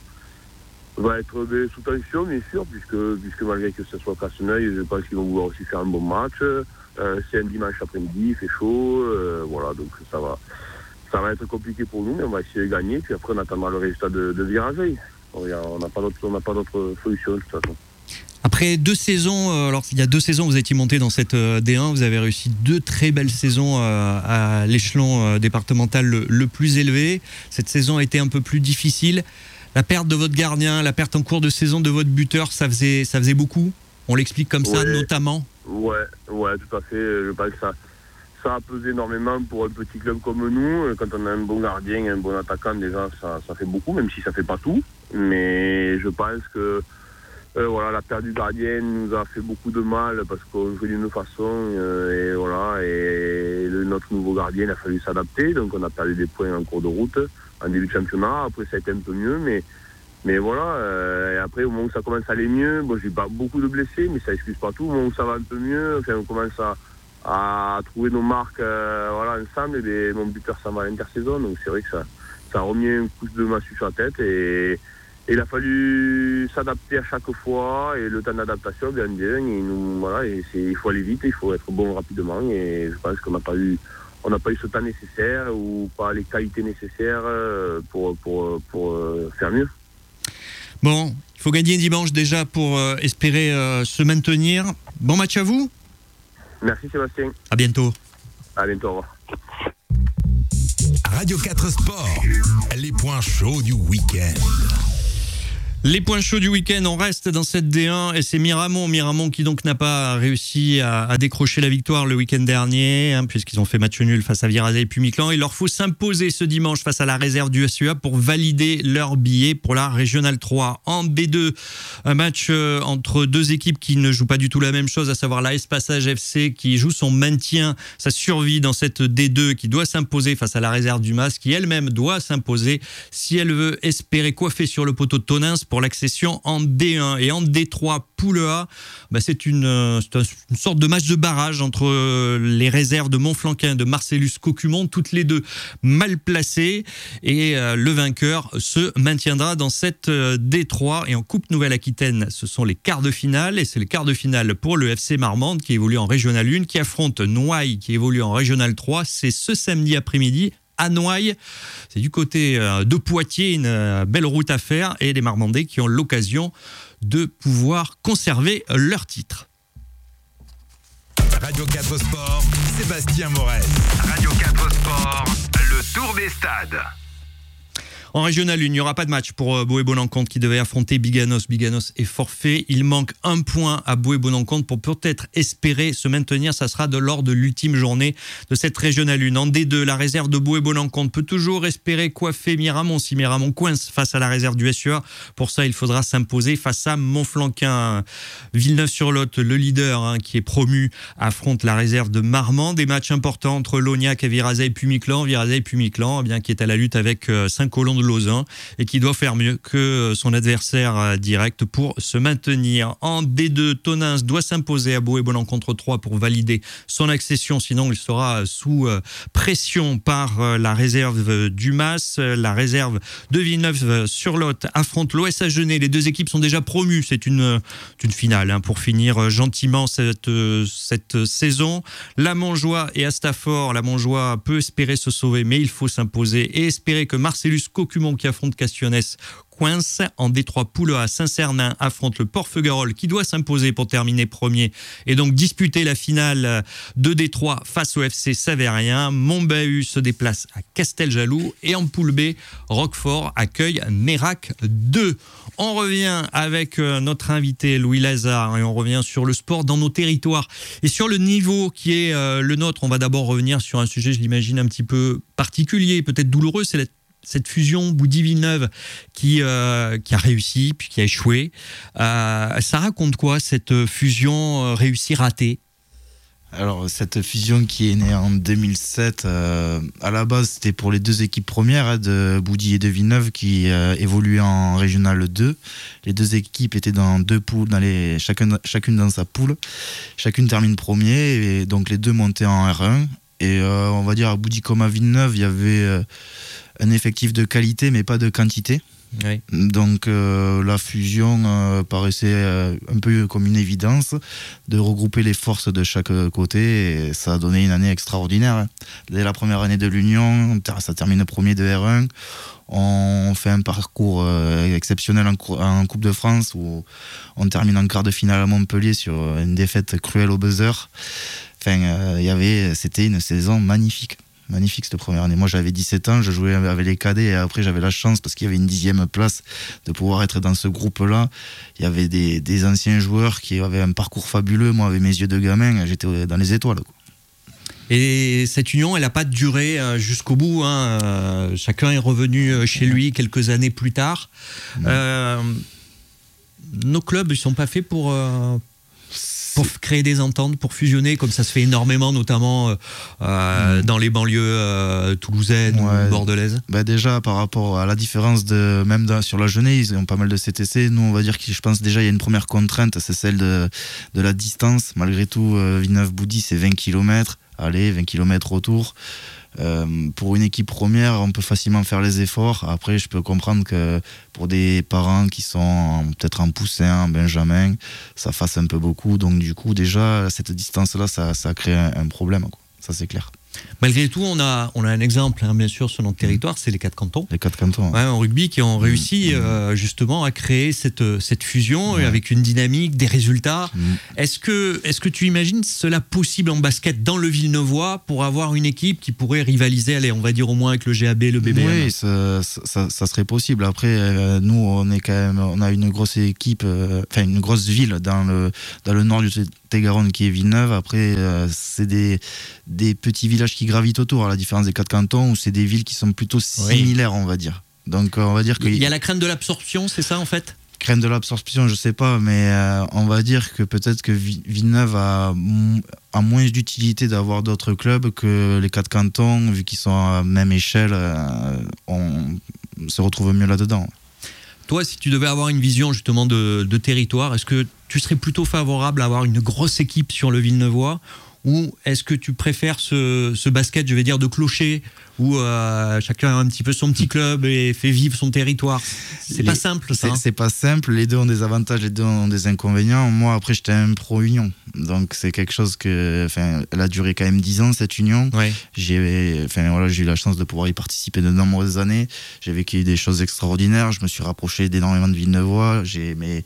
va être ben, sous tension, bien sûr, puisque, puisque malgré que ce soit Casseneuil, je pense qu'ils vont vouloir aussi faire un bon match. Euh, c'est un dimanche après-midi, il fait chaud, euh, voilà, donc ça va, ça va être compliqué pour nous, mais on va essayer de gagner, puis après on attendra le résultat de, de Virasey. On n'a pas d'autre, on n'a pas d'autre solution de toute façon. Après deux saisons, alors il y a deux saisons, vous étiez monté dans cette D un, vous avez réussi deux très belles saisons à l'échelon départemental le, le plus élevé. Cette saison a été un peu plus difficile. La perte de votre gardien, la perte en cours de saison de votre buteur, ça faisait, ça faisait beaucoup. On l'explique comme ça, ouais, notamment. Ouais, ouais, tout à fait. Je pense que ça, ça a pesé énormément pour un petit club comme nous. Quand on a un bon gardien, un bon attaquant, déjà, ça, ça fait beaucoup, même si ça fait pas tout. Mais je pense que Euh, voilà, la perte du gardien nous a fait beaucoup de mal parce qu'on jouait d'une façon euh, et voilà, et le, notre nouveau gardien il a fallu s'adapter, donc on a perdu des points en cours de route en début de championnat. Après ça a été un peu mieux, mais Mais voilà, euh, et après, au moment où ça commence à aller mieux, bon, j'ai pas beaucoup de blessés, mais ça excuse pas tout. Au moment où ça va un peu mieux, enfin, on commence à, à trouver nos marques euh, voilà, ensemble, et bien, mon buteur s'en va à l'intersaison, donc c'est vrai que ça, ça a remis un coup de massue sur la tête, et, et il a fallu s'adapter à chaque fois, et le temps d'adaptation, bien bien, et nous, voilà, et c'est, il faut aller vite, il faut être bon rapidement, et je pense qu'on n'a pas eu, on n'a pas eu ce temps nécessaire, ou pas les qualités nécessaires pour, pour, pour faire mieux. Bon, il faut gagner dimanche déjà pour euh, espérer euh, se maintenir. Bon match à vous. Merci Sébastien. À bientôt. À bientôt, au revoir. Radio quatre Sport, les points chauds du week-end. Les points chauds du week-end, on reste dans cette D un et c'est Miramont. Miramont qui donc n'a pas réussi à, à décrocher la victoire le week-end dernier, hein, puisqu'ils ont fait match nul face à Virazay et Pumiclan. Il leur faut s'imposer ce dimanche face à la réserve du S U A pour valider leur billet pour la Régionale trois. En B deux, un match euh, entre deux équipes qui ne jouent pas du tout la même chose, à savoir l'A S Passage F C qui joue son maintien, sa survie dans cette D deux, qui doit s'imposer face à la réserve du Mas, qui elle-même doit s'imposer si elle veut espérer coiffer sur le poteau de Tonins pour l'accession en D un. Et en D trois, Poule A, bah c'est, une, c'est une sorte de match de barrage entre les réserves de Montflanquin et de Marcellus Cocumont, toutes les deux mal placées, et euh, le vainqueur se maintiendra dans cette euh, D trois. Et en Coupe Nouvelle-Aquitaine, ce sont les quarts de finale, et c'est les quarts de finale pour le F C Marmande qui évolue en Régionale un, qui affronte Noailles qui évolue en Régionale trois. C'est ce samedi après-midi à Noailles, c'est du côté de Poitiers, une belle route à faire, et les Marmandais qui ont l'occasion de pouvoir conserver leur titre. Radio quatre Sport, Sébastien Morel. Radio quatre Sport, le tour des stades. En Régional un, il n'y aura pas de match pour Boé-Bonencontre qui devait affronter Biganos. Biganos est forfait. Il manque un point à Boé-Bonencontre pour peut-être espérer se maintenir. Ça sera de lors de l'ultime journée de cette Régional un. En D deux, la réserve de Boé-Bonencontre peut toujours espérer coiffer Miramont si Miramont coince face à la réserve du S U A. Pour ça, il faudra s'imposer face à Montflanquin. Villeneuve-sur-Lot, le leader hein, qui est promu, affronte la réserve de Marmande. Des matchs importants entre Lognac et Virazay et Pumiclan. Virazay et Pumiclan, eh bien, qui est à la lutte avec euh, Saint-Colomb de Lausanne et qui doit faire mieux que son adversaire direct pour se maintenir. En D deux, Tonins doit s'imposer à Boé-Bonencontre trois pour valider son accession, sinon il sera sous pression par la réserve du Mas. La réserve de Villeneuve-sur-Lot affronte l'O S Agenais. Les deux équipes sont déjà promues. C'est une, une finale hein, pour finir gentiment cette, cette saison. La Montjoie et Astafort. La Montjoie peut espérer se sauver, mais il faut s'imposer et espérer que Marcellus Cocumont qui affronte Castionès coince. En D trois, Poule A, Saint-Cernin affronte le Port-Feugerolles qui doit s'imposer pour terminer premier et donc disputer la finale de D trois face au F C Savérien. Montbahus se déplace à Casteljaloux et en Poule B, Roquefort accueille Mérac deux. On revient avec notre invité Louis Lazare et on revient sur le sport dans nos territoires et sur le niveau qui est le nôtre. On va d'abord revenir sur un sujet, je l'imagine, un petit peu particulier, peut-être douloureux, c'est la cette fusion Boudy-Villeneuve qui, euh, qui a réussi, puis qui a échoué. Euh, ça raconte quoi, cette fusion réussie ratée ? Alors, cette fusion qui est née en deux mille sept, euh, à la base, c'était pour les deux équipes premières hein, de Boudy et de Villeneuve qui euh, évoluaient en Régional deux. Les deux équipes étaient dans deux poules, dans les, chacun, chacune dans sa poule. Chacune termine premier, et donc les deux montaient en R un. Et euh, on va dire à Boudy comme à Villeneuve, il y avait euh, un effectif de qualité, mais pas de quantité. Oui. Donc euh, la fusion euh, paraissait euh, un peu comme une évidence de regrouper les forces de chaque côté, et ça a donné une année extraordinaire. Hein. Dès la première année de l'Union, ça termine premier de R un. On fait un parcours euh, exceptionnel en, en Coupe de France où on termine en quart de finale à Montpellier sur une défaite cruelle au buzzer. Enfin, euh, y avait, c'était une saison magnifique. Magnifique cette première année. Moi j'avais dix-sept ans, je jouais avec les cadets et après j'avais la chance parce qu'il y avait une dixième place de pouvoir être dans ce groupe-là. Il y avait des, des anciens joueurs qui avaient un parcours fabuleux. Moi avec mes yeux de gamin, j'étais dans les étoiles, quoi. Et cette union, elle n'a pas duré jusqu'au bout. Hein. Chacun est revenu chez lui quelques années plus tard. Mmh. Euh, nos clubs, ils ne sont pas faits pour... Euh pour créer des ententes, pour fusionner, comme ça se fait énormément, notamment euh, euh, mmh. dans les banlieues euh, toulousaines ouais. ou bordelaises? Bah déjà, par rapport à la différence de même dans, sur la Genève, ils ont pas mal de C T C. Nous, on va dire que je pense déjà il y a une première contrainte, c'est celle de, de la distance. Malgré tout, euh, Villeneuve-Boudy, c'est vingt kilomètres. Allez, vingt kilomètres autour. Euh, pour une équipe première, on peut facilement faire les efforts. Après, je peux comprendre que pour des parents qui sont peut-être en poussin, en benjamin, ça fasse un peu beaucoup. Donc du coup, déjà, cette distance-là, ça, ça crée un, un problème, quoi. Ça, c'est clair. Malgré tout, on a, on a un exemple, hein, bien sûr, sur notre territoire, c'est les quatre cantons. Les quatre cantons. Ouais, en rugby, qui ont réussi mmh. euh, justement à créer cette, cette fusion ouais. avec une dynamique, des résultats. Mmh. Est-ce que, est-ce que tu imagines cela possible en basket dans le Villeneuvois pour avoir une équipe qui pourrait rivaliser, allez, on va dire au moins avec le G A B, le B B M? Oui, ça, ça, ça serait possible. Après, euh, nous, on est quand même, on a une grosse équipe, enfin euh, une grosse ville dans le, dans le nord du Garonne qui est Villeneuve. Après, euh, c'est des, des petits villages qui gravitent autour, à la différence des quatre cantons, où c'est des villes qui sont plutôt similaires, oui. on va dire. Donc, on va dire que il y a la crainte de l'absorption, c'est ça en fait? Crainte de l'absorption, je sais pas, mais euh, on va dire que peut-être que Villeneuve a, a moins d'utilité d'avoir d'autres clubs que les quatre cantons, vu qu'ils sont à la même échelle, euh, on se retrouve mieux là-dedans. Toi, si tu devais avoir une vision justement de, de territoire, est-ce que tu serais plutôt favorable à avoir une grosse équipe sur le Villeneuvois, ou est-ce que tu préfères ce, ce basket, je vais dire, de clocher, où euh, chacun a un petit peu son petit club et fait vivre son territoire? C'est les, pas simple, ça. C'est, hein. c'est pas simple. Les deux ont des avantages, les deux ont des inconvénients. Moi, après, j'étais un pro-union. Donc, c'est quelque chose que... Enfin, elle a duré quand même dix ans, cette union. Ouais. J'ai, enfin, voilà, j'ai eu la chance de pouvoir y participer de nombreuses années. J'ai vécu des choses extraordinaires. Je me suis rapproché d'énormément de Villeneuvois. J'ai mes,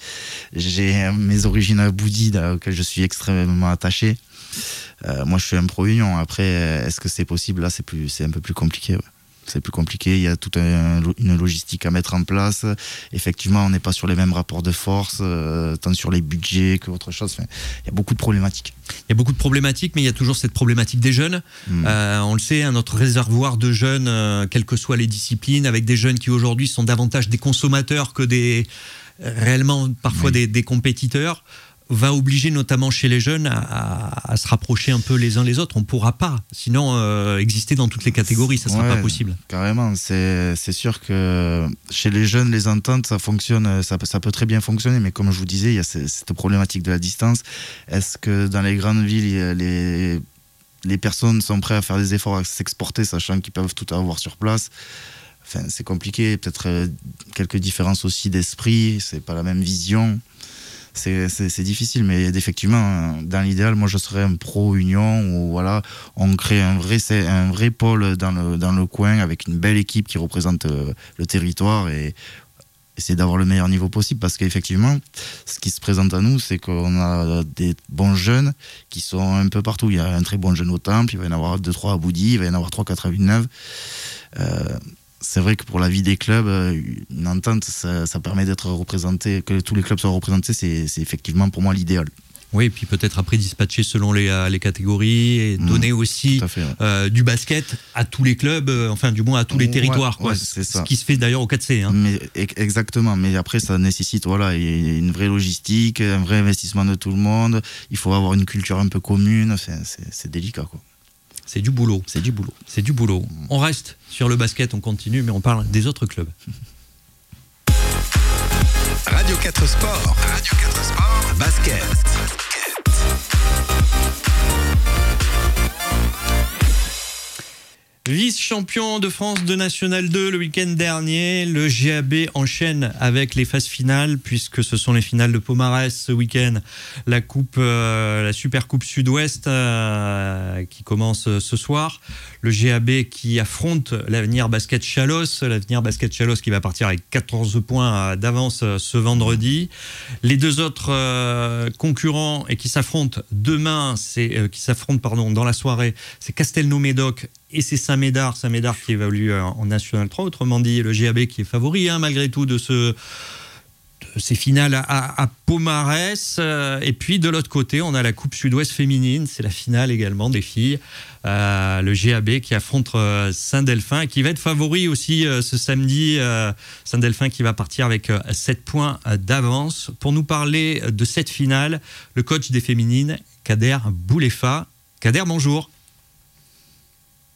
j'ai mes origines à Boudy, auxquelles je suis extrêmement attaché. Euh, moi, je suis un pro-union. Après, est-ce que c'est possible? Là, c'est plus, c'est un peu plus compliqué. Ouais. C'est plus compliqué. Il y a toute un, une logistique à mettre en place. Effectivement, on n'est pas sur les mêmes rapports de force, euh, tant sur les budgets que autre chose. Enfin, il y a beaucoup de problématiques. Il y a beaucoup de problématiques, mais il y a toujours cette problématique des jeunes. Mmh. Euh, on le sait, hein, notre réservoir de jeunes, euh, quelles que soient les disciplines, avec des jeunes qui aujourd'hui sont davantage des consommateurs que des réellement parfois oui. des, des compétiteurs, va obliger notamment chez les jeunes à, à, à se rapprocher un peu les uns les autres. On ne pourra pas, sinon, euh, exister dans toutes les catégories, ça ne sera ouais, pas possible. Carrément, c'est, c'est sûr que chez les jeunes, les ententes, ça fonctionne, ça, ça peut très bien fonctionner, mais comme je vous disais, il y a cette problématique de la distance. Est-ce que dans les grandes villes, les, les personnes sont prêtes à faire des efforts à s'exporter, sachant qu'ils peuvent tout avoir sur place? Enfin, c'est compliqué, peut-être euh, quelques différences aussi d'esprit, c'est pas la même vision. C'est, c'est, c'est difficile, mais effectivement, dans l'idéal, moi je serais un pro-union où voilà, on crée un vrai, un vrai pôle dans le, dans le coin avec une belle équipe qui représente le territoire et essayer d'avoir le meilleur niveau possible, parce qu'effectivement, ce qui se présente à nous, c'est qu'on a des bons jeunes qui sont un peu partout. Il y a un très bon jeune au Temple, il va y en avoir deux trois à Boudy, il va y en avoir trois quatre à Villeneuve. Euh, C'est vrai que pour la vie des clubs, une entente, ça, ça permet d'être représenté, que tous les clubs soient représentés, c'est, c'est effectivement pour moi l'idéal. Oui, et puis peut-être après dispatcher selon les, les catégories et donner mmh, aussi fait, ouais. euh, du basket à tous les clubs, euh, enfin du moins à tous les territoires, ouais, quoi. Ouais, c'est ça. Ce qui se fait d'ailleurs au quatre C. Hein. Mais, exactement, mais après ça nécessite voilà, une vraie logistique, un vrai investissement de tout le monde, il faut avoir une culture un peu commune, c'est, c'est, c'est délicat, quoi. C'est du boulot. C'est du boulot. C'est du boulot. On reste sur le basket, on continue, mais on parle des autres clubs. Radio quatre Sport. Radio quatre Sport. Basket. Vice-champion de France de National deux le week-end dernier, le G A B enchaîne avec les phases finales, puisque ce sont les finales de Pomarez ce week-end. La coupe, euh, la Super Coupe Sud-Ouest euh, qui commence ce soir. Le G A B qui affronte l'Avenir Basket Chalosse, l'Avenir Basket Chalosse qui va partir avec quatorze points d'avance ce vendredi. Les deux autres euh, concurrents et qui s'affrontent demain, c'est euh, qui s'affrontent pardon dans la soirée, c'est Castelnau-Médoc et c'est Saint-Médard, Saint-Médard qui évolue en National trois, autrement dit le G A B qui est favori hein, malgré tout de ce, de ces finales à, à Pomarès. Euh, et puis de l'autre côté, on a la Coupe Sud-Ouest féminine. C'est la finale également des filles. Euh, le G A B qui affronte euh, Saint-Delphin et qui va être favori aussi euh, ce samedi. Euh, Saint-Delphin qui va partir avec euh, sept points d'avance. Pour nous parler de cette finale, le coach des féminines, Kader Boulefa. Kader, bonjour. Non ?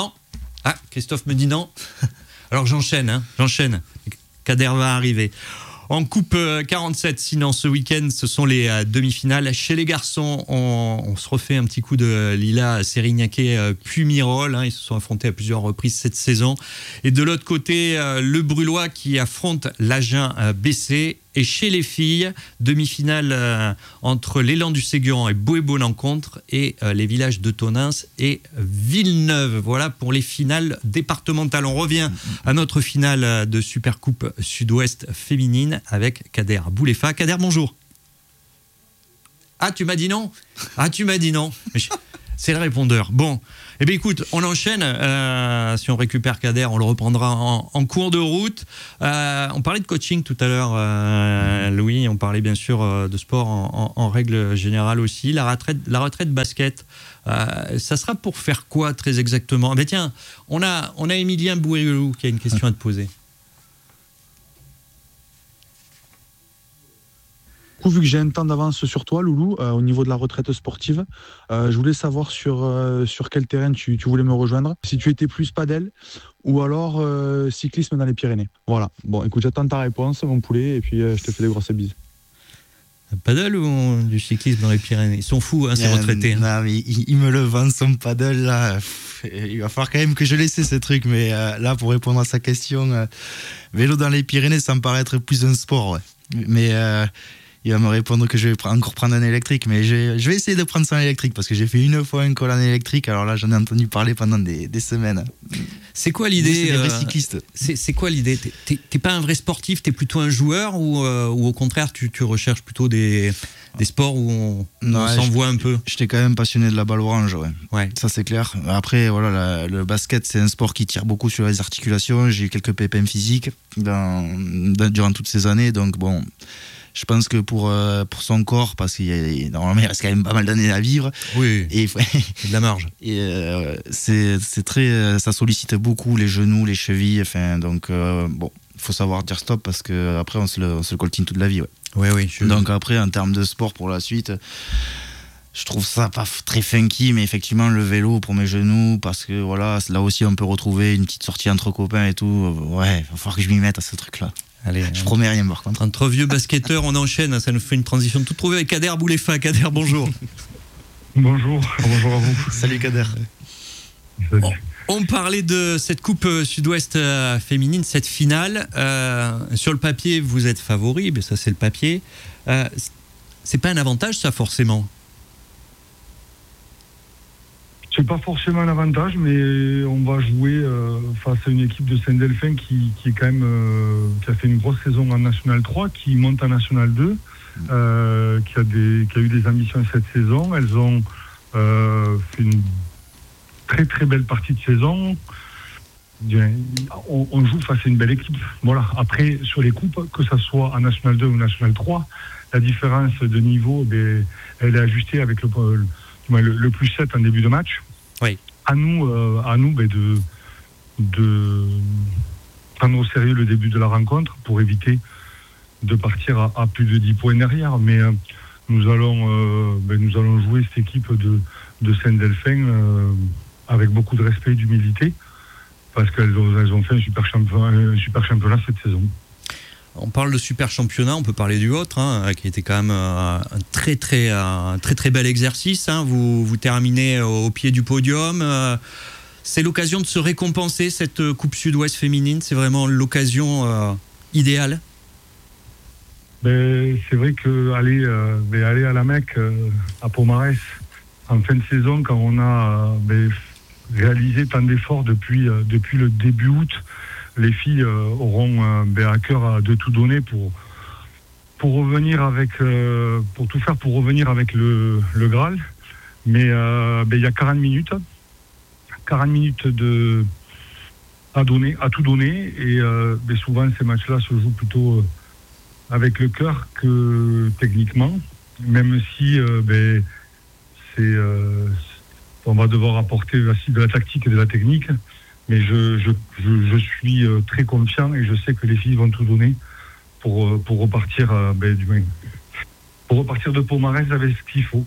Ah, Christophe me dit non. Alors j'enchaîne, hein, j'enchaîne. Kader va arriver. En Coupe quarante-sept, sinon ce week-end, ce sont les euh, demi-finales. Chez les garçons, on, on se refait un petit coup de Lila Sérignac euh, puis Mirol. Hein, ils se sont affrontés à plusieurs reprises cette saison. Et de l'autre côté, euh, le Brullois qui affronte l'Agen euh, B C. Et chez les filles, demi-finale euh, entre l'élan du Ségurant et Boé-Bonencontre et euh, les villages de Tonins et Villeneuve. Voilà pour les finales départementales. On revient à notre finale de Supercoupe Sud-Ouest féminine avec Kader Boulefa. Kader, bonjour. Ah, tu m'as dit non ? Ah, tu m'as dit non. C'est le répondeur. Bon, eh bien écoute, on enchaîne. Euh, si on récupère Kader, on le reprendra en, en cours de route. Euh, on parlait de coaching tout à l'heure, euh, Louis. On parlait bien sûr euh, de sport en, en, en règle générale aussi. La retraite, la retraite basket, euh, ça sera pour faire quoi très exactement ? Eh bien tiens, on a, on a Emilien Bouéloulou qui a une question à te poser. Vu que j'ai un temps d'avance sur toi, Loulou, euh, au niveau de la retraite sportive, euh, je voulais savoir sur, euh, sur quel terrain tu, tu voulais me rejoindre. Si tu étais plus padel ou alors euh, cyclisme dans les Pyrénées. Voilà. Bon, écoute, j'attends ta réponse, mon poulet, et puis euh, je te fais des grosses bises. Paddle ou du cyclisme dans les Pyrénées ? Ils sont fous, hein, ces euh, retraités. Hein. Non, mais il, il me le vend son paddle là. Pff, il va falloir quand même que je laisse ce truc. Mais euh, là, pour répondre à sa question, euh, vélo dans les Pyrénées, ça me paraît être plus un sport. Ouais. Mais euh, il va me répondre que je vais encore prendre un électrique, mais je, je vais essayer de prendre son électrique parce que j'ai fait une fois un col en électrique. Alors là, j'en ai entendu parler pendant des, des semaines. C'est quoi l'idée ? C'est des vrais cyclistes. C'est, c'est quoi l'idée ? T'es, t'es pas un vrai sportif, t'es plutôt un joueur ou, euh, ou au contraire, tu, tu recherches plutôt des, des sports où on, non, on s'envoie un peu ? J'étais quand même passionné de la balle orange, ouais. ouais. Ça c'est clair. Après, voilà, la, le basket, c'est un sport qui tire beaucoup sur les articulations. J'ai eu quelques pépins physiques dans, dans, durant toutes ces années, donc bon. Je pense que pour, euh, pour son corps, parce qu'il y a, normalement il reste quand même pas mal d'années à vivre. Oui. Et de la marge. Et euh, c'est, c'est très, ça sollicite beaucoup les genoux, les chevilles. Enfin, donc euh, bon, il faut savoir dire stop parce que après on se le, on se le coltine toute la vie. Ouais. Oui, oui. Je... Donc après, en termes de sport pour la suite, je trouve ça pas très funky, mais effectivement le vélo pour mes genoux, parce que voilà, là aussi on peut retrouver une petite sortie entre copains et tout. Ouais, il va falloir que je m'y mette à ce truc-là. Allez, je hein. promets rien par contre. Entre vieux basketteurs, on enchaîne. Ça nous fait une transition toute trouvée avec Kader Boulefa. Kader, bonjour. Bonjour. Bonjour à vous. Salut Kader. Salut. On, on parlait de cette Coupe Sud-Ouest euh, féminine, cette finale. Euh, sur le papier, vous êtes favori, mais ça c'est le papier. Euh, c'est pas un avantage, ça forcément. C'est pas forcément un avantage, mais on va jouer euh, face à une équipe de Saint-Delphin qui, qui est quand même euh, qui a fait une grosse saison en National trois, qui monte en National deux, euh, qui a des qui a eu des ambitions cette saison. Elles ont euh, fait une très très belle partie de saison. On, on joue face à une belle équipe. Voilà. Après, sur les coupes, que ça soit en National deux ou National trois, la différence de niveau, ben, elle est ajustée avec le, le Le, le plus sept en début de match. Oui. À nous, euh, à nous ben de, de prendre au sérieux le début de la rencontre pour éviter de partir à, à plus de dix points derrière. Mais euh, nous, allons, euh, ben nous allons jouer cette équipe de, de Saint-Delphin euh, avec beaucoup de respect et d'humilité parce qu'elles ont, elles ont fait un super, champion, un super championnat cette saison. On parle de super championnat, on peut parler du vôtre, hein, qui était quand même un très très, un très, très bel exercice. Hein. Vous, vous terminez au pied du podium. C'est l'occasion de se récompenser, cette Coupe Sud-Ouest féminine. C'est vraiment l'occasion euh, idéale. Ben, c'est vrai qu'aller euh, ben, aller à la Mecque, euh, à Pomarès, en fin de saison, quand on a euh, ben, réalisé tant d'efforts depuis, euh, depuis le début août, les filles euh, auront euh, ben, à cœur de tout donner pour, pour revenir avec, euh, pour tout faire pour revenir avec le, le Graal. Mais euh, ben, il y a quarante minutes, quarante minutes de, à donner, à tout donner. Et euh, ben, souvent ces matchs-là se jouent plutôt, euh, avec le cœur que techniquement, même si euh, ben, c'est, euh, on va devoir apporter aussi de la tactique et de la technique. Mais je, je, je, je suis euh, très confiant et je sais que les filles vont tout donner pour, euh, pour repartir euh, ben, du pour repartir de Pomarez avec ce qu'il faut.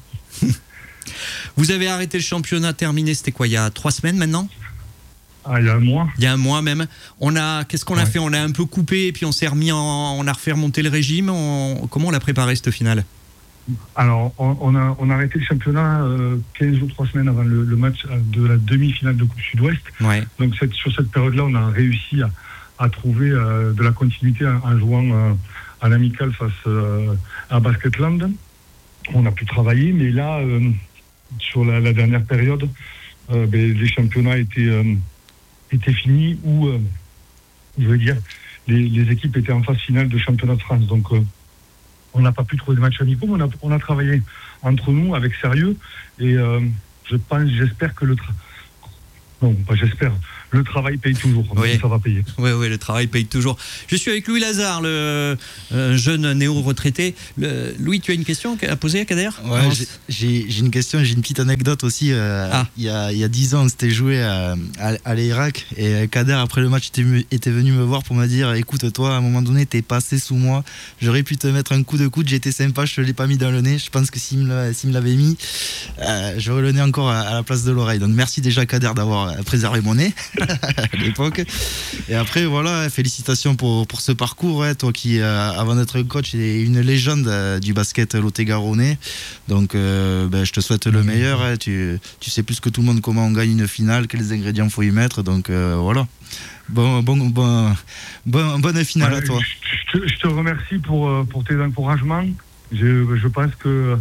Vous avez arrêté le championnat terminé, c'était quoi, il y a trois semaines maintenant ? Ah, il y a un mois. Il y a un mois même. On a, qu'est-ce qu'on ouais. a fait ? On a un peu coupé et puis on s'est remis en, on a refait remonter le régime. On, comment on l'a préparé cette finale ? Alors, on, on, a, on a arrêté le championnat euh, quinze ou trois semaines avant le, le match de la demi-finale de Coupe Sud-Ouest. Ouais. Donc cette, sur cette période-là, on a réussi à, à trouver euh, de la continuité en, en jouant euh, en amical face euh, à Basketland. On a pu travailler, mais là, euh, sur la, la dernière période, euh, ben, les championnats étaient, euh, étaient finis ou, euh, je veux dire, les, les équipes étaient en phase finale de championnat de France. Donc, euh, on n'a pas pu trouver de matchs amicaux, mais on a, on a travaillé entre nous avec sérieux. Et euh, je pense, j'espère que le... Tra... Non, pas j'espère. Le travail paye toujours. Oui. Ça va payer. Oui, oui, le travail paye toujours. Je suis avec Louis Lazare, le euh, jeune néo-retraité. Le, Louis, tu as une question à poser à Kader ? Ouais, j'ai, j'ai une question, j'ai une petite anecdote aussi. Euh, ah. il, y a, il y a dix ans, on s'était joué à, à, à l'Irak et Kader, après le match, était, était venu me voir pour me dire écoute, toi, à un moment donné, t'es passé sous moi. J'aurais pu te mettre un coup de coude, j'étais sympa, je te l'ai pas mis dans le nez. Je pense que s'il me, s'il me l'avait mis, euh, j'aurais le nez encore à, à la place de l'oreille. Donc merci déjà, Kader, d'avoir préservé mon nez à l'époque. Et après, voilà, félicitations pour, pour ce parcours. Ouais, toi qui, euh, avant d'être coach, es une légende euh, du basket lot-et-garonnais. Donc, euh, ben, je te souhaite le meilleur. Hein. Tu, tu sais plus que tout le monde comment on gagne une finale, quels ingrédients faut y mettre. Donc, euh, voilà. Bon, bon, bon, bon, bonne finale ouais, à toi. Je te, je te remercie pour, pour tes encouragements. Je, je pense que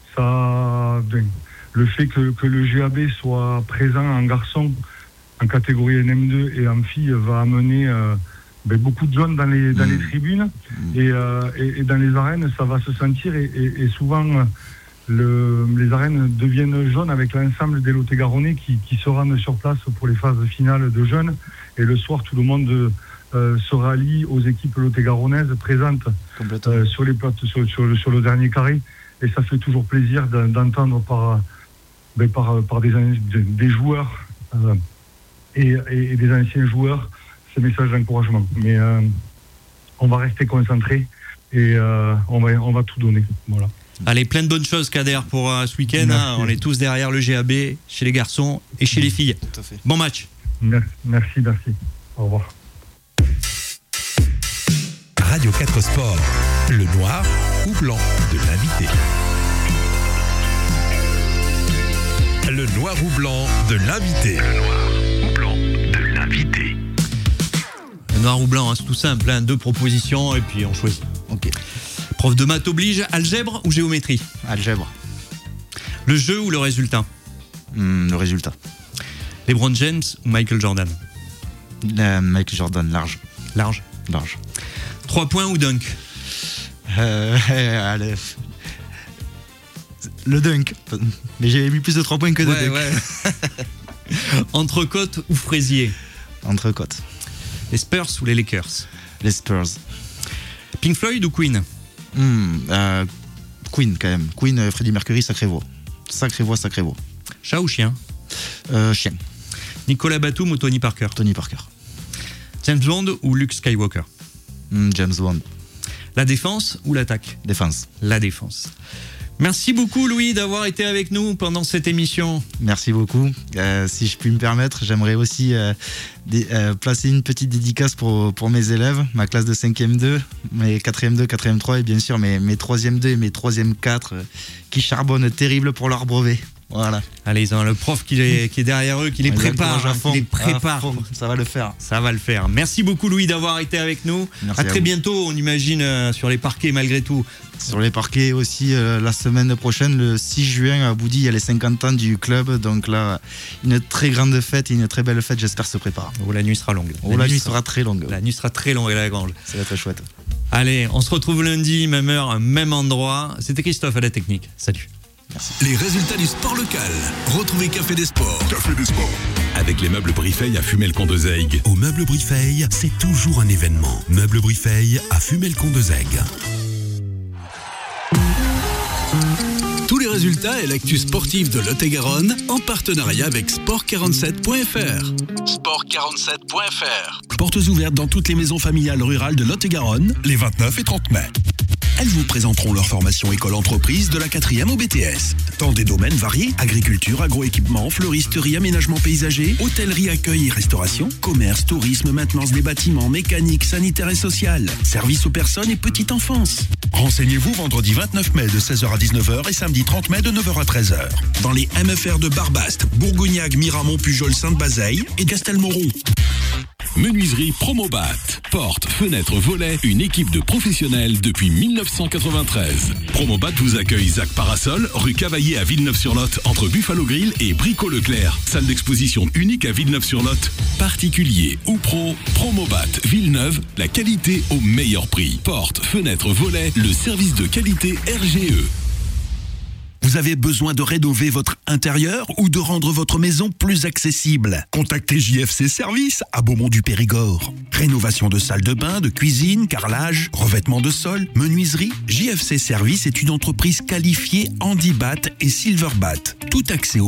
ça, ben, le fait que, que le G A B soit présent en garçon, en catégorie N M deux et en filles va amener euh, ben, beaucoup de jeunes dans les, dans mmh. les tribunes mmh. et, euh, et, et dans les arènes, ça va se sentir et, et, et souvent le, les arènes deviennent jaunes avec l'ensemble des Lot-et-Garonnais qui, qui se rendent sur place pour les phases finales de jeunes et le soir tout le monde euh, se rallie aux équipes lot-et-garonnaises présentes euh, sur les plates, sur, sur, sur le dernier carré et ça fait toujours plaisir d'entendre par, ben, par, par des, des joueurs euh, Et, et, et des anciens joueurs, ce message d'encouragement. Mais euh, on va rester concentré et euh, on, va, on va tout donner. Voilà. Allez, plein de bonnes choses, Kader, pour euh, ce week-end. Hein. On est tous derrière le G A B, chez les garçons et chez les filles. Tout à fait. Bon match. Merci, merci, merci. Au revoir. Radio quatre Sport, le noir ou blanc de l'invité. Le noir ou blanc de l'invité. Le noir ou blanc de l'invité. Le noir ou blanc, hein, c'est tout simple. Hein, deux propositions et puis on choisit. Ok. Prof de maths oblige, algèbre ou géométrie ? Algèbre. Le jeu ou le résultat ? mmh, Le résultat. LeBron James ou Michael Jordan ? euh, Michael Jordan, large. Large ? Large. Trois points ou dunk ? euh, allez. Le dunk. Mais j'ai mis plus de trois points que de ouais, dunk. Ouais. Entrecôte ou fraisier ? Entrecôte. Les Spurs ou les Lakers ? Les Spurs. Pink Floyd ou Queen ? mmh, euh, Queen quand même. Queen, euh, Freddie Mercury, sacré voix. Sacré voix, sacré voix. Chat ou chien ? euh, Chien. Nicolas Batum ou Tony Parker ? Tony Parker. James Bond ou Luke Skywalker ? mmh, James Bond. La défense ou l'attaque ? Défense. La défense. Merci beaucoup Louis d'avoir été avec nous pendant cette émission. Merci beaucoup. Euh, si je puis me permettre, j'aimerais aussi euh, dé- euh, placer une petite dédicace pour, pour mes élèves, ma classe de cinquième deux, mes quatrième deux, quatrième trois et bien sûr mes, mes troisième deux et mes troisième quatre euh, qui charbonnent terrible pour leur brevet. Voilà. Allez, ils ont le prof qui est, qui est derrière eux, qui les On prépare. à fond, qui les prépare. à fond. Ça va le faire. Ça va le faire. Merci beaucoup Louis d'avoir été avec nous. Merci à à très vous. bientôt, on imagine, euh, sur les parquets malgré tout. Sur les parquets aussi, euh, la semaine prochaine, le six juin, à Boudy, il y a les cinquante ans du club. Donc là, une très grande fête et une très belle fête, j'espère, se prépare. Oh, la nuit sera longue. Oh, la, la nuit sera... sera très longue. La nuit sera très longue et la grange. Ça va être chouette. Allez, on se retrouve lundi, même heure, même endroit. C'était Christophe à la technique. Salut. Merci. Les résultats du sport local. Retrouvez Café des Sports. Café des Sports. Avec les meubles Brifeil à Fumel-Condezègue. Au meuble Brifeil, c'est toujours un événement. Meubles Brifeil à Fumel-Condezègue. Tous les résultats et l'actu sportive de Lot-et-Garonne en partenariat avec sport quarante-sept point f r. sport quarante-sept point f r. Portes ouvertes dans toutes les maisons familiales rurales de Lot-et-Garonne les vingt-neuf et trente mai. Elles vous présenteront leur formation école-entreprise de la quatrième au B T S. Dans des domaines variés, agriculture, agroéquipement, fleuristerie, aménagement paysager, hôtellerie, accueil et restauration, commerce, tourisme, maintenance des bâtiments, mécanique, sanitaire et social, services aux personnes et petite enfance. Renseignez-vous vendredi vingt-neuf mai de seize heures à dix-neuf heures et samedi trente mai de neuf heures à treize heures. Dans les M F R de Barbast, Bourgognag, Miramont, Pujol, Sainte-Bazeille et Castelmoron. Menuiserie Promobat. Porte, fenêtres, volets, une équipe de professionnels depuis mille neuf cent quatre-vingt-treize. Promobat vous accueille Zac Parasol, rue Cavaillé à Villeneuve-sur-Lot, entre Buffalo Grill et Brico Leclerc. Salle d'exposition unique à Villeneuve-sur-Lot. Particulier ou pro, Promobat Villeneuve, la qualité au meilleur prix. Porte, fenêtres, volets, le service de qualité R G E. Vous avez besoin de rénover votre intérieur ou de rendre votre maison plus accessible? Contactez J F C Service à Beaumont-du-Périgord. Rénovation de salle de bain, de cuisine, carrelage, revêtement de sol, menuiserie. J F C Service est une entreprise qualifiée Handibat et Silverbat. Tout accès au